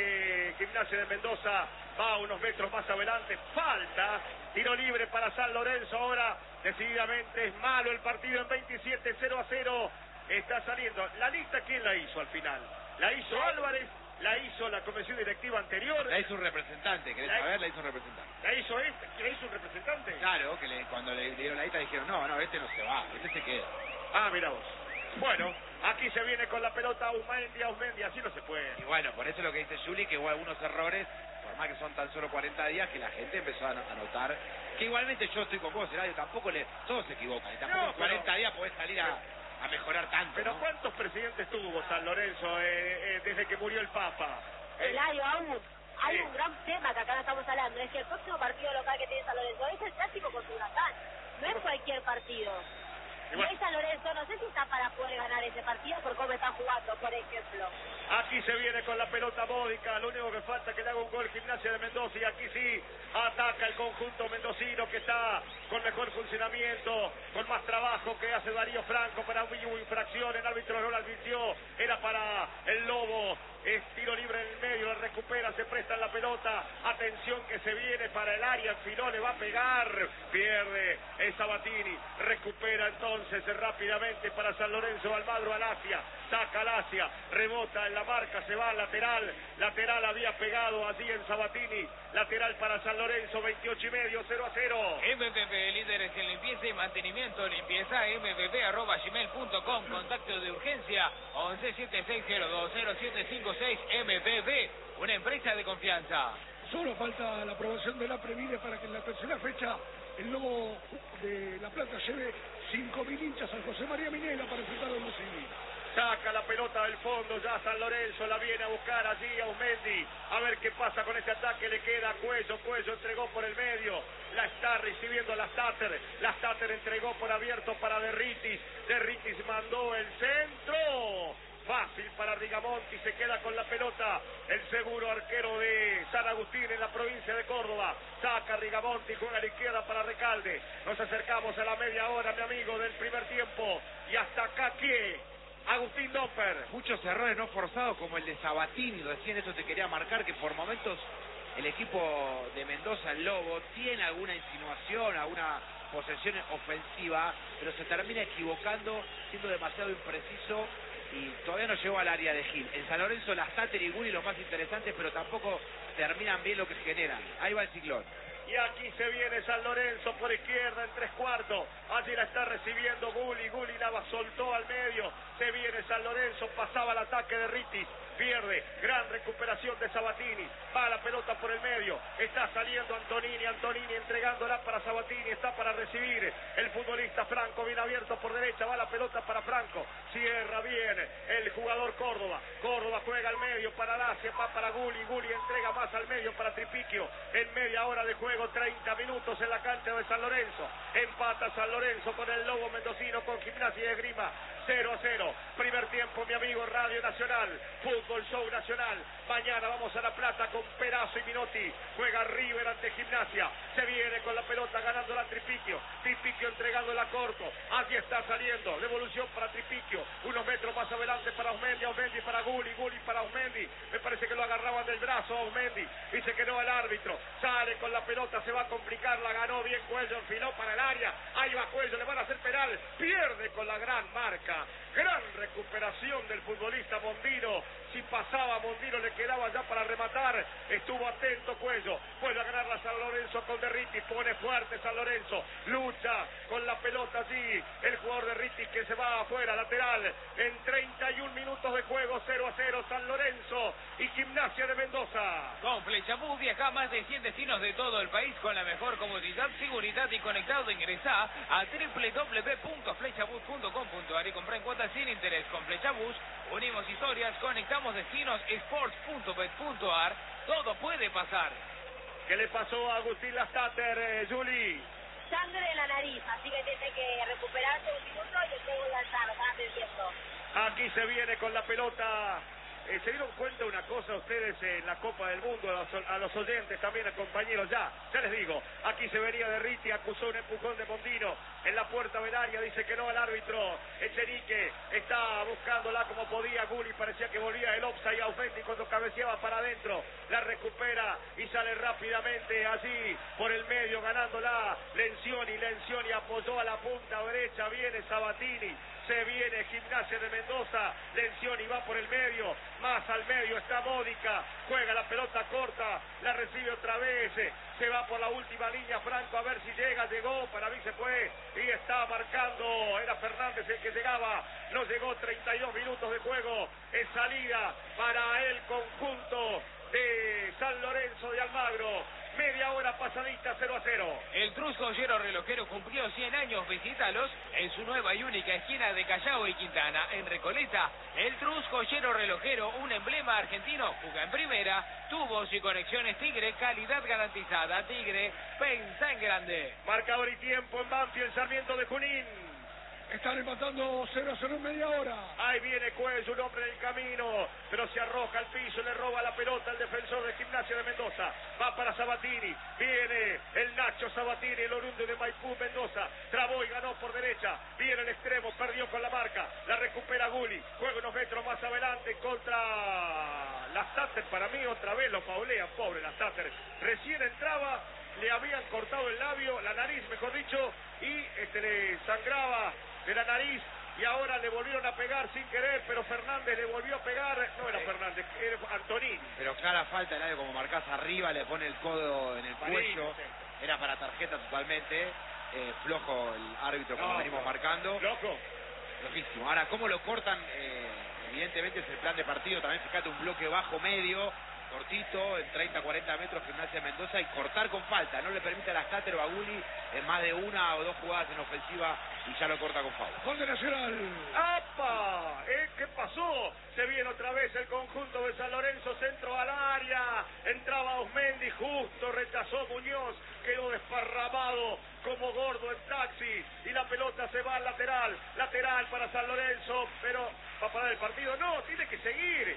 de Gimnasia de Mendoza? Va unos metros más adelante, falta, tiro libre para San Lorenzo ahora, decididamente es malo el partido en 27, 0-0, está saliendo. ¿La lista quién la hizo al final? ¿La hizo Álvarez? ¿La hizo la comisión directiva anterior? La hizo un representante, ¿querés saber? La hizo un representante. ¿La hizo ¿La hizo un representante? Claro, que cuando le dieron la lista dijeron, no, este no se va, este se queda. Ah, mira vos. Bueno, aquí se viene con la pelota Ausmendi, así no se puede. Y bueno, por eso lo que dice Juli, que hubo algunos errores, por más que son tan solo 40 días, que la gente empezó a notar, que igualmente yo estoy con vos, Eladio, tampoco todos se equivocan, y tampoco No, en 40 días podés salir a mejorar tanto, Pero ¿no? ¿cuántos presidentes tuvo San Lorenzo desde que murió el Papa? Eladio, Agus, hay Sí. un gran tema que acá no estamos hablando. Es que el próximo partido local que tiene San Lorenzo es el clásico contra Huracán. No es cualquier partido. Y bueno. hoy San Lorenzo no sé si está para poder ganar ese partido por cómo están jugando, por ejemplo. Aquí se viene con la pelota Módica, lo único que falta es que le haga un gol Gimnasia de Mendoza, y aquí sí ataca el conjunto mendocino, que está con mejor funcionamiento, con más trabajo, que hace Darío Franco para hubo infracción, el árbitro no la advirtió, era para el Lobo. Es tiro libre en el medio, la recupera, se presta en la pelota, atención que se viene para el área, Filó le va a pegar, pierde el Sabatini, recupera entonces rápidamente para San Lorenzo, Almagro Alasia, saca Alasia, rebota en la marca, se va al lateral había pegado allí en Sabatini, lateral para San Lorenzo, 28,5, 0-0. MPP, líderes en limpieza y mantenimiento, limpieza mpp@gmail.com, contacto de urgencia 1176020756, MPP, una empresa de confianza. Solo falta la aprobación de la Previde para que en la tercera fecha el Lobo de La Plata lleve 5.000 hinchas al José María Minela para enfrentar a los civiles. Saca la pelota del fondo, ya San Lorenzo la viene a buscar allí a Ausmendi, a ver qué pasa con este ataque, le queda Cuello entregó por el medio, la está recibiendo Lastater entregó por abierto para Derritis mandó el centro, fácil para Rigamonti, se queda con la pelota el seguro arquero de San Agustín en la provincia de Córdoba, saca Rigamonti, juega a la izquierda para Recalde, nos acercamos a la media hora, mi amigo, del primer tiempo, y hasta acá, ¿qué? Agustín Doper. Muchos errores no forzados, como el de Sabatini, recién eso te quería marcar, que por momentos el equipo de Mendoza, el Lobo, tiene alguna insinuación, alguna posesión ofensiva, pero se termina equivocando, siendo demasiado impreciso, y todavía no llegó al área de Gil. En San Lorenzo, Lastater y Gulli los más interesantes, pero tampoco terminan bien lo que generan. Ahí va el ciclón. Y aquí se viene San Lorenzo por izquierda en 3/4. Allí la está recibiendo Gulli la soltó al medio. Se viene San Lorenzo, pasaba el ataque de Ritis. Pierde, gran recuperación de Sabatini. Va la pelota por el medio. Está saliendo Antonini entregándola para Sabatini. Está para recibir el futbolista Franco, bien abierto por derecha. Va la pelota para Franco. Cierra bien el jugador Córdoba. Córdoba juega al medio para Lacia, va para Gulli entrega más al medio para Tripiquio. En media hora de juego, 30 minutos en la cancha de San Lorenzo. Empata San Lorenzo con el Lobo mendocino, con Gimnasia y Esgrima. 0-0. Primer tiempo, mi amigo, Radio Nacional. Fútbol Show Nacional. Mañana vamos a La Plata con Perazo y Minotti. Juega River ante Gimnasia. Se viene con la pelota ganando la Tripiquio. Tripiquio entregándola corto. Allí está saliendo. Devolución para Tripiquio. Unos metros más adelante para Ausmendi para Gulli para Ausmendi. Me parece que lo agarraban del brazo a Ausmendi. Dice que no al árbitro. Sale con la pelota. Se va a complicar. La ganó bien Cuello. Enfiló para el área. Ahí va Cuello. Le van a hacer penal. pierde con la gran marca. Gran recuperación del futbolista Mondino. Si pasaba Mondino le quedaba ya para rematar. Estuvo atento Cuello. Vuelve a ganar la San Lorenzo con Derriti. Pone fuerte San Lorenzo. Lucha con la pelota allí. El jugador Derriti que se va afuera, lateral. En 31 minutos de juego, 0-0 San Lorenzo y Gimnasia de Mendoza. Con Flechabús viaja a más de 100 destinos de todo el país con la mejor comodidad, seguridad y conectado. Ingresá a www.flechabús.com.ar y comprá en cuotas sin interés. Con Flechabús unimos historias, conectamos destinos, sports.bet.ar. Todo puede pasar. ¿Qué le pasó a Agustín Lastater, Juli? Sangre en la nariz, así que tiene que recuperarse un minuto y después voy a alzar, van diciendo. Aquí se viene con la pelota. ¿Se dieron cuenta una cosa ustedes en la Copa del Mundo? A los oyentes también, a compañeros, ya les digo. Aquí se venía Derriti, acusó un empujón de Mondino en la puerta del área, dice que no al árbitro. Echenique está buscándola como podía. Gulli parecía que volvía el offside a Aumendi cuando cabeceaba para adentro. La recupera y sale rápidamente allí por el medio ganándola. Lencioni apoyó a la punta derecha. Viene Sabatini. Se viene Gimnasia de Mendoza, Lencioni va por el medio, más al medio está Módica, juega la pelota corta, la recibe otra vez, se va por la última línea Franco a ver si llegó, para mí se fue y está marcando, era Fernández el que llegaba, no llegó, 32 minutos de juego, es salida para el conjunto de San Lorenzo de Almagro. Media hora pasadita, 0-0. El Trus Joyero Relojero cumplió 100 años. Visítalos en su nueva y única esquina de Callao y Quintana. En Recoleta, el Trus Joyero Relojero, un emblema argentino, juega en primera. Tubos y conexiones Tigre, calidad garantizada. Tigre, pensa en grande. Marcador y tiempo en Banfield, Sarmiento de Junín. Están empatando 0-0 en media hora. Ahí viene Cuello, un hombre en el camino, pero se arroja al piso, le roba la pelota al defensor de Gimnasia de Mendoza. Va para Sabatini, viene el Nacho Sabatini, el oriundo de Maipú, Mendoza. Trabó y ganó por derecha, viene el extremo, perdió con la marca, la recupera Gulli. Juega unos metros más adelante contra Lastater. Para mí otra vez lo faulean, pobre Lastater. Recién entraba, le habían cortado el labio, la nariz mejor dicho, y le sangraba de la nariz y ahora le volvieron a pegar sin querer, pero Fernández le volvió a pegar, no era Fernández, era Antonini. Pero clara falta, nadie como marcás arriba, le pone el codo en el cuello, era para tarjeta totalmente, flojo el árbitro como venimos marcando. Loco. Loquísimo. Ahora, ¿cómo lo cortan? Evidentemente es el plan de partido, también fíjate un bloque bajo medio, cortito, en 30-40 metros Gimnasia de Mendoza y cortar con falta, no le permite a Lastater o a Gulli en más de una o dos jugadas en ofensiva y ya lo corta con falta. Gol de Nacional. ¡Apa! ¿Qué pasó? Se viene otra vez el conjunto de San Lorenzo, centro al área, entraba Aumendi, justo rechazó Muñoz, quedó desparramado como gordo en taxi y la pelota se va al lateral para San Lorenzo, pero ¿va a parar el partido? No, tiene que seguir,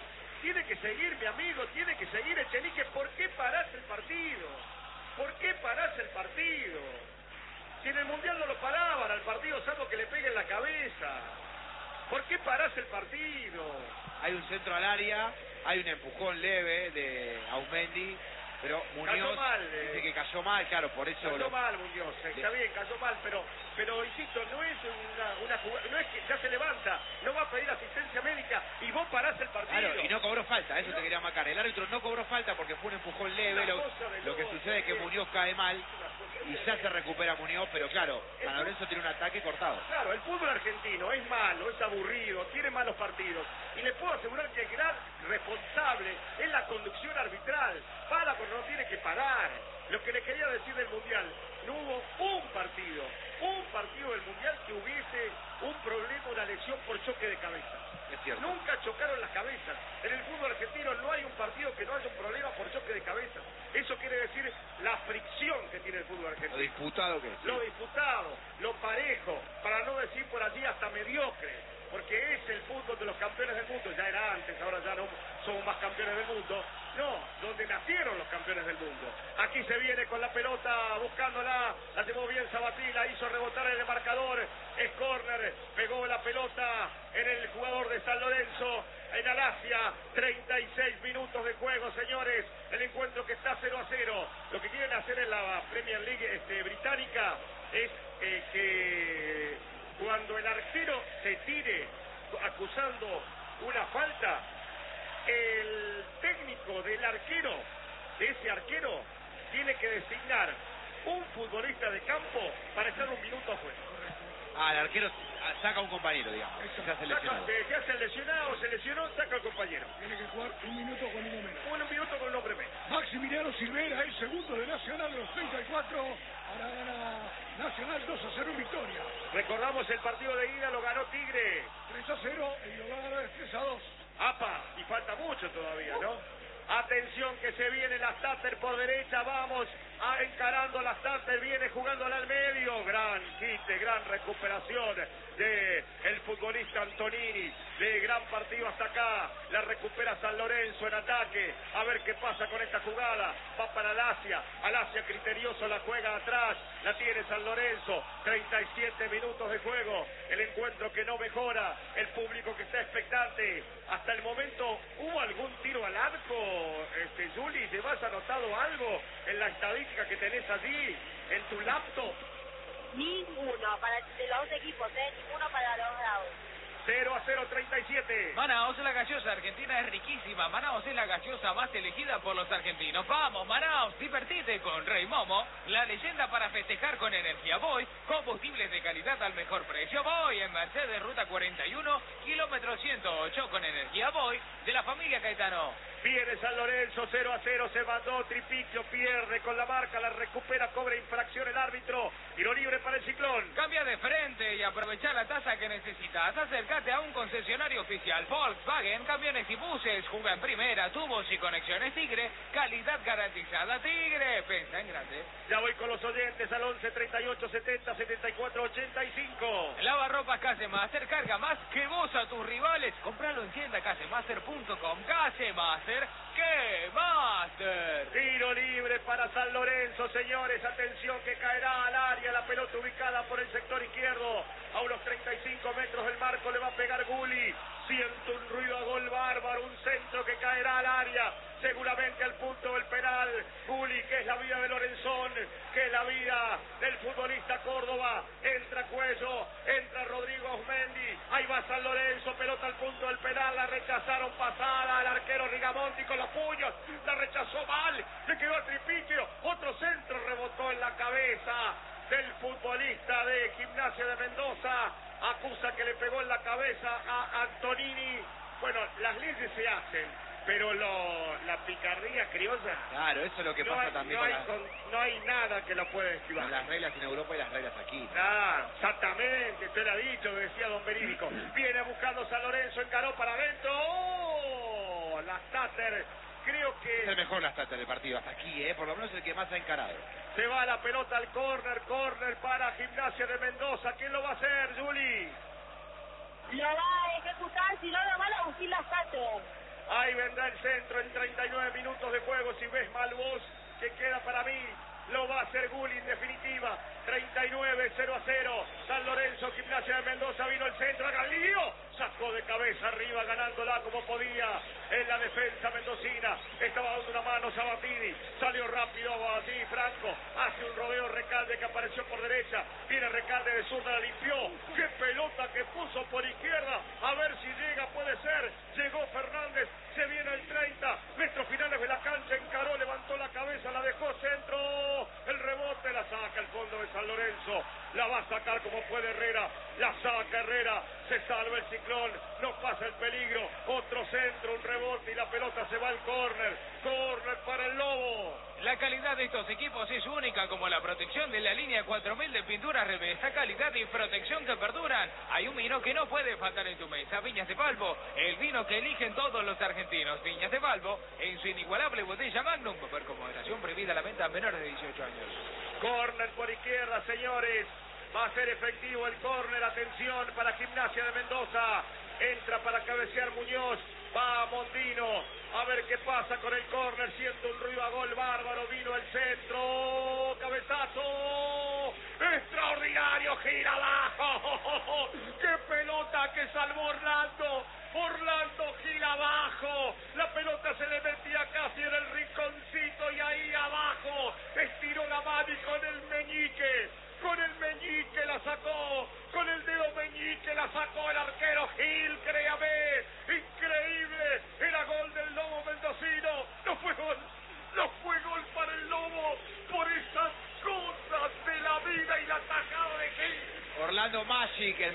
mi amigo, tiene que seguir Echenique. ¿Por qué parás el partido? ¿Por qué parás el partido? Si en el Mundial no lo paraban al partido, salvo que le peguen la cabeza. ¿Por qué parás el partido? Hay un centro al área, hay un empujón leve de Aumendi, pero Muñoz cayó mal, dice que cayó mal, claro, por eso... Cayó mal Muñoz, está bien, cayó mal, pero insisto, no es una jugada, no es que ya se levanta, no va a pedir asistencia médica y vos parás el partido. Claro, y no cobró falta, eso te quería marcar. El árbitro no cobró falta porque fue un empujón leve, lo que sucede es que Muñoz cae mal y ya se recupera Muñoz, pero claro, San Lorenzo tiene un ataque cortado. Claro, el fútbol argentino es malo, es aburrido, tiene malos partidos y le puedo asegurar que el gran responsable es la conducción arbitral. Para cuando no tiene que parar. Lo que le quería decir del Mundial, no hubo un partido del Mundial que hubiese un problema, una lesión por choque de cabeza. Es cierto. Nunca chocaron las cabezas. En el fútbol argentino no hay un partido que no haya un problema por choque de cabeza. Eso quiere decir la fricción que tiene el fútbol argentino. Lo disputado que es. Lo disputado, lo parejo, para no decir por allí hasta mediocre. Porque es el fútbol de los campeones del mundo, ya era antes, ahora ya no somos más campeones del mundo. No, donde nacieron los campeones del mundo. Aquí se viene con la pelota, buscándola, la llevó bien Sabatini, la hizo rebotar en el marcador, es córner, pegó la pelota en el jugador de San Lorenzo, en Alasia, 36 minutos de juego, señores, el encuentro que está 0-0. Lo que quieren hacer en la Premier League británica es que cuando el arquero se tire acusando una falta, el técnico del arquero, de ese arquero, tiene que designar un futbolista de campo para estar un minuto afuera. El arquero saca a un compañero, digamos. Se hace lesionado. Se hace lesionado, se lesionó, saca al compañero. Tiene que jugar un minuto con uno menos. Un minuto con un hombre menos. Maximiliano Silvera, el segundo de Nacional de los 34. Ahora gana Nacional 2-0 en victoria. Recordamos el partido de ida, lo ganó Tigre. 3-0 y lo gana 3-2. ¡Apa! Y falta mucho todavía, ¿no? Atención que se viene la Stater por derecha, vamos encarando la Stater, viene jugándola al medio, gran quite, gran recuperación de el futbolista Antonini, de gran partido hasta acá, la recupera San Lorenzo en ataque, a ver qué pasa con esta jugada, va para Alasia criterioso la juega atrás, la tiene San Lorenzo, 37 minutos de juego, el encuentro que no mejora, el público que está expectante, hasta el momento, ¿hubo algún tiro al arco, Juli? ¿Te has anotado algo en la estadística que tenés allí, en tu laptop? Ninguno para de los dos equipos, ninguno para los lados. 0-0, 37. Manaos, la gaseosa argentina es riquísima. Manaos es la gaseosa más elegida por los argentinos. Vamos, Manaos, divertite con Rey Momo, la leyenda para festejar con energía. Voy, combustibles de calidad al mejor precio. Voy en Mercedes, ruta 41, kilómetro 108 con energía. Voy de la familia Caetano. Viene San Lorenzo, 0-0, se mandó Tripicchio, pierde con la marca, la recupera, cobra infracción el árbitro, tiro libre para el Ciclón. Cambia de frente y aprovecha la tasa que necesitas. Acércate a un concesionario oficial Volkswagen, camiones y buses, juega en primera, tubos y conexiones Tigre, calidad garantizada Tigre, pensa en grande. Ya voy con los oyentes al 11 38 70 74 85. Lavarropas Casemaster, carga más que vos a tus rivales. Compralo en tienda casemaster.com. Casemaster, ¡qué Master! Tiro libre para San Lorenzo, señores. Atención que caerá al área. La pelota ubicada por el sector izquierdo. A unos 35 metros del marco le va a pegar Gulli. Siento un ruido a gol bárbaro. Un centro que caerá al área. Seguramente al punto del penal. Gulli, que es la vida de Lorenzón, que es la vida del futbolista Córdoba. Entra Cuello, entra Rodrigo Osmendi. Ahí va San Lorenzo, pelota al punto del penal. La rechazaron pasada al arquero Rigamonti con los puños. La rechazó mal. Le quedó a Tripicchio. Otro centro rebotó en la cabeza del futbolista de Gimnasia de Mendoza. Acusa que le pegó en la cabeza a Antonini. Bueno, las leyes se hacen, pero la picardía criolla... Claro, eso es lo que pasa también no hay nada que lo pueda esquivar. con las reglas en Europa y las reglas aquí, ¿no? Claro, exactamente, usted lo ha dicho, decía don Verídico. Viene buscando San Lorenzo, encaró para adentro. ¡Oh! La Stater, creo que... Es el mejor la Stater del partido, hasta aquí, por lo menos el que más ha encarado. Se va la pelota al córner para Gimnasia de Mendoza. ¿Quién lo va a hacer, Juli? Lo va a ejecutar, si no lo van a buscar la Stater. Ahí vendrá el centro en 39 minutos de juego. Si ves mal vos, que queda para mí, lo va a hacer Gulli en definitiva. 39, 0-0. San Lorenzo, Gimnasia de Mendoza, vino el centro, Galileo sacó de cabeza arriba, ganándola como podía en la defensa mendocina. Estaba dando una mano Sabatini, salió rápido así Franco, hace un rodeo Recalde que apareció por derecha, viene Recalde de zurda, la limpió. Qué pelota que puso por izquierda, a ver si llega, puede ser. Llegó Fernández, se viene el 30, metros finales de la cancha, encaró, levantó la cabeza, la dejó centro, el rebote, la saca el fondo de San Lorenzo, la va a sacar como puede Herrera, la saca Herrera, se salva el Ciclón, no pasa el peligro, otro centro, un rebote y la pelota se va al córner para el Lobo. La calidad de estos equipos es única, como la protección de la línea 4000 de pintura Revesa, calidad y protección que perduran. Hay un vino que no puede faltar en tu mesa, Viñas de Palvo, el vino que eligen todos los argentinos. Viñas de Palvo, en su inigualable botella Magnum, por moderación prohibida la venta a menores de 18 años. Córner por izquierda, señores. Va a ser efectivo el córner, atención para Gimnasia de Mendoza. Entra para cabecear Muñoz, va Mondino, a ver qué pasa con el córner, siento un ruido a gol bárbaro, vino el centro, cabezazo, extraordinario, gira abajo, qué pelota que salvó Orlando gira abajo, la pelota se le metía casi en el rinconcito y ahí abajo, estiró la mano y con el meñique la sacó, con el dedo meñique la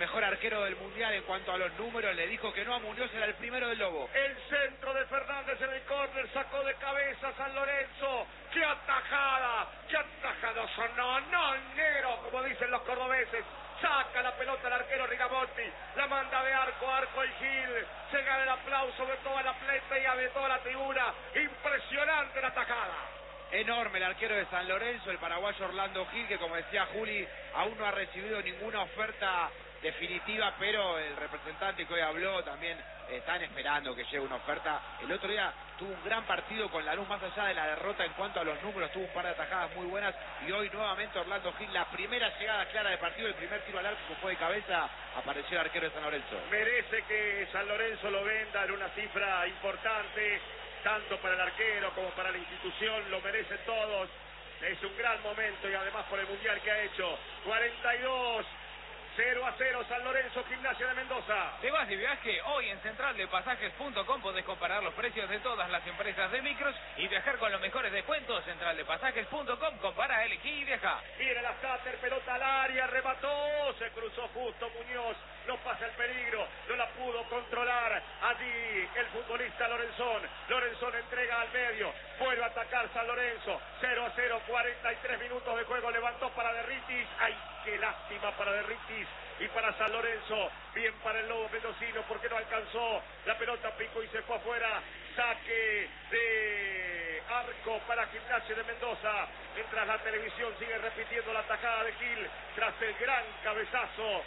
mejor arquero del Mundial en cuanto a los números, le dijo que no a Muñoz, era el primero del Lobo. El centro de Fernández en el córner, sacó de cabeza San Lorenzo. ¡Qué atajada! ¡Qué atajadoso! No, negro, como dicen los cordobeses. Saca la pelota el arquero Rigamonti, la manda de arco a arco el Gil. Se gana el aplauso de toda la platea, de toda la tribuna. Impresionante la atajada. Enorme el arquero de San Lorenzo, el paraguayo Orlando Gil, que como decía Juli, aún no ha recibido ninguna oferta definitiva, pero el representante que hoy habló también están esperando que llegue una oferta. El otro día tuvo un gran partido con Lanús, más allá de la derrota en cuanto a los números, tuvo un par de atajadas muy buenas, y hoy nuevamente Orlando Gil, la primera llegada clara del partido, el primer tiro al arco que fue de cabeza, apareció el arquero de San Lorenzo. Merece que San Lorenzo lo venda en una cifra importante, tanto para el arquero como para la institución, lo merecen todos. Es un gran momento y además por el mundial que ha hecho. 42 0-0 San Lorenzo, Gimnasia de Mendoza. ¿Te vas de viaje? Hoy en centraldepasajes.com podés comparar los precios de todas las empresas de micros y viajar con los mejores descuentos. Centraldepasajes.com, compara, elegí y viaja. Viene la Stater, pelota al área, remató, se cruzó justo Muñoz, no pasa el peligro, no la pudo controlar allí el futbolista Lorenzón. Lorenzón entrega al medio, vuelve a atacar San Lorenzo, 0-0, 43 minutos de juego, levantó para Derritis. ¡Ay, qué lástima para Derritis! Y para San Lorenzo, bien para el Lobo mendocino porque no alcanzó, la pelota picó y se fue afuera. Saque de arco para Gimnasia de Mendoza, mientras la televisión sigue repitiendo la tajada de Gil tras el gran cabezazo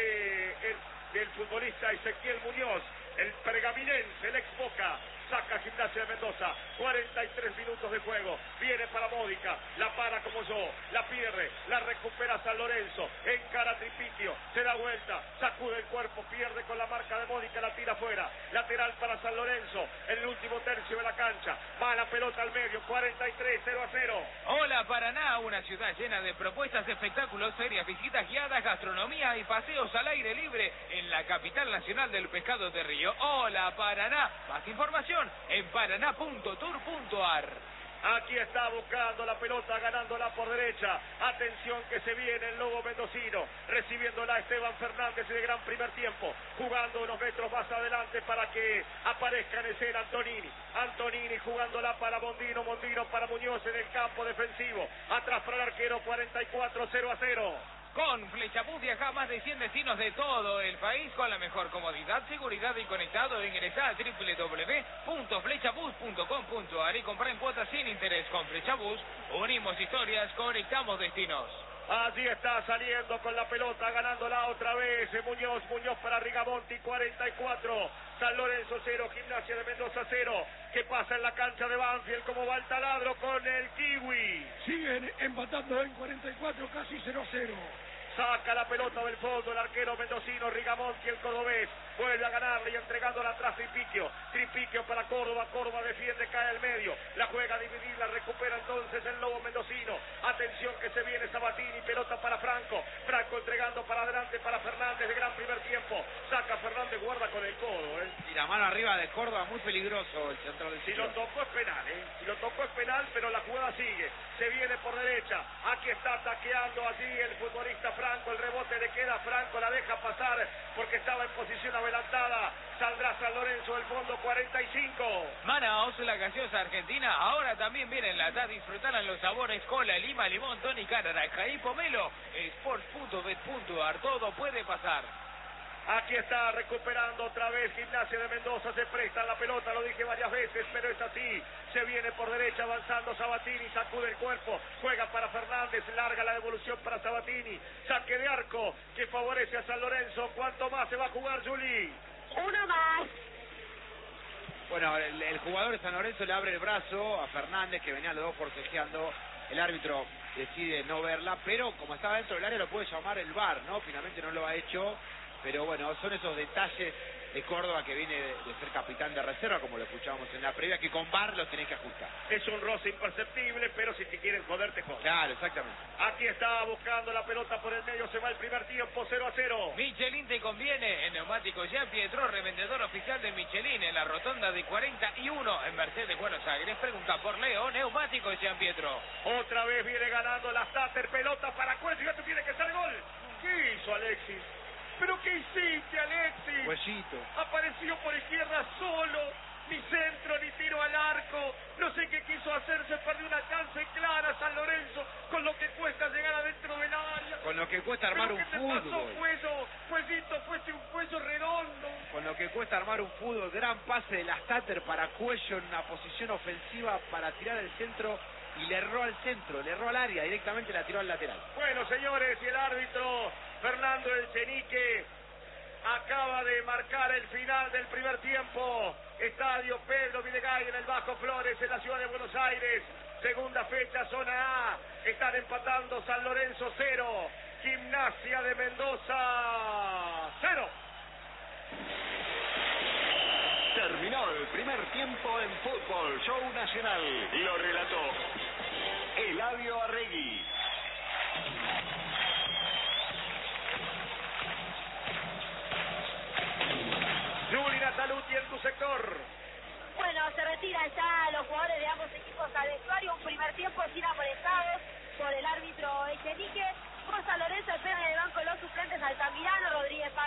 del futbolista Ezequiel Muñoz, el pergaminense, el ex Boca. Saca Gimnasia de Mendoza, 43 minutos de juego, viene para Módica, la para como yo, la pierde, la recupera San Lorenzo, encara Tripiquio, se da vuelta, sacude el cuerpo, pierde con la marca de Módica, la tira fuera, lateral para San Lorenzo, en el último tercio de la cancha, va la pelota al medio, 43, 0-0. Hola Paraná, una ciudad llena de propuestas, espectáculos, ferias, visitas guiadas, gastronomía y paseos al aire libre en la capital nacional del pescado de río. Hola Paraná, más información en paraná.tour.ar. Aquí está buscando la pelota, ganándola por derecha. Atención que se viene el Lobo mendocino, recibiéndola Esteban Fernández de gran primer tiempo, jugando unos metros más adelante para que aparezca en escena Antonini. Antonini jugándola para Mondino, Mondino para Muñoz en el campo defensivo. Atrás para el arquero, 44, 0-0. Con Flechabús viaja a más de 100 destinos de todo el país con la mejor comodidad, seguridad y conectado. Ingresa a www.flechabús.com.ar y compra en cuotas sin interés. Con Flechabús unimos historias, conectamos destinos. Allí está saliendo con la pelota, ganándola otra vez Muñoz para Rigamonti, 44, San Lorenzo 0, Gimnasia de Mendoza 0. ¿Qué pasa en la cancha de Banfield? ¿Cómo va el taladro con el Kiwi? Siguen empatando en 44, casi 0-0. Saca la pelota del fondo el arquero mendocino Rigamonti, el cordobés. Vuelve a ganarle y entregándola atrás Tripiquio. Tripiquio para Córdoba. Córdoba defiende, cae al medio. La juega a dividir, la recupera entonces el Lobo mendocino. Atención que se viene Sabatini. Pelota para Franco. Franco entregando para adelante para Fernández de gran primer tiempo. Saca Fernández, guarda con el codo. Y la mano arriba de Córdoba, muy peligroso el centro del Si lo tocó es penal, Si lo tocó es penal, pero la jugada sigue. Se viene por derecha. Aquí está taqueando allí el futbolista Franco. El rebote le queda a Franco, la deja pasar porque estaba en posición adelantada. Saldrá San Lorenzo del fondo, 45. Manaos, la gaseosa argentina, ahora también viene en lata. Disfrutarán los sabores cola, lima, limón, tónica, naranja y pomelo. Sports.bet.ar, todo puede pasar. Aquí está recuperando otra vez Gimnasia de Mendoza, se presta la pelota, lo dije varias veces, pero es así. Se viene por derecha avanzando Sabatini, sacude el cuerpo, juega para Fernández, larga la devolución para Sabatini. Saque de arco que favorece a San Lorenzo. ¿Cuánto más se va a jugar, Juli? Uno más. Bueno, el jugador de San Lorenzo le abre el brazo a Fernández, que venía los dos forcejeando. El árbitro decide no verla, pero como estaba dentro del área lo puede llamar el VAR, ¿no? Finalmente no lo ha hecho. Pero bueno, son esos detalles de Córdoba que viene de ser capitán de reserva, como lo escuchábamos en la previa, que con VAR los tenés que ajustar. Es un roce imperceptible, pero si te quieren joder, te joder. Claro, exactamente. Aquí está buscando la pelota por el medio, se va el primer tiempo, 0-0. Michelin te conviene. En Neumáticos Jean Pietro, revendedor oficial de Michelin, en la rotonda de 41 en Mercedes, Buenos Aires. Pregunta por Leo, Neumáticos Jean Pietro. Otra vez viene ganando la Stater, pelota para Cuello, ya te tiene que ser gol. ¿Qué hizo Alexis? ¿Pero qué hiciste, Alexis? Cuellito. Apareció por izquierda solo, ni centro ni tiro al arco. No sé qué quiso hacer, se perdió una chance clara San Lorenzo, con lo que cuesta llegar adentro del área. Con lo que cuesta armar un ¿Qué te fútbol. pasó, Cuellito? Fuiste un Cuello redondo. Con lo que cuesta armar un fútbol, gran pase de la Stater para Cuello en una posición ofensiva para tirar el centro y le erró al centro, le erró al área, directamente la tiró al lateral. Bueno, señores, y el árbitro Fernando Echenique acaba de marcar el final del primer tiempo. Estadio Pedro Videgaray en el Bajo Flores, en la ciudad de Buenos Aires. Segunda fecha, zona A. Están empatando San Lorenzo 0, Gimnasia de Mendoza 0. Terminó el primer tiempo en Fútbol Show Nacional. Lo relató Eladio Arregui. Juli Nataluti en tu sector. Bueno, se retiran ya los jugadores de ambos equipos al vestuario. Un primer tiempo sin amonestados por el árbitro Echenique. Por San Lorenzo esperan en el banco los suplentes Altamirano, Rodríguez Paz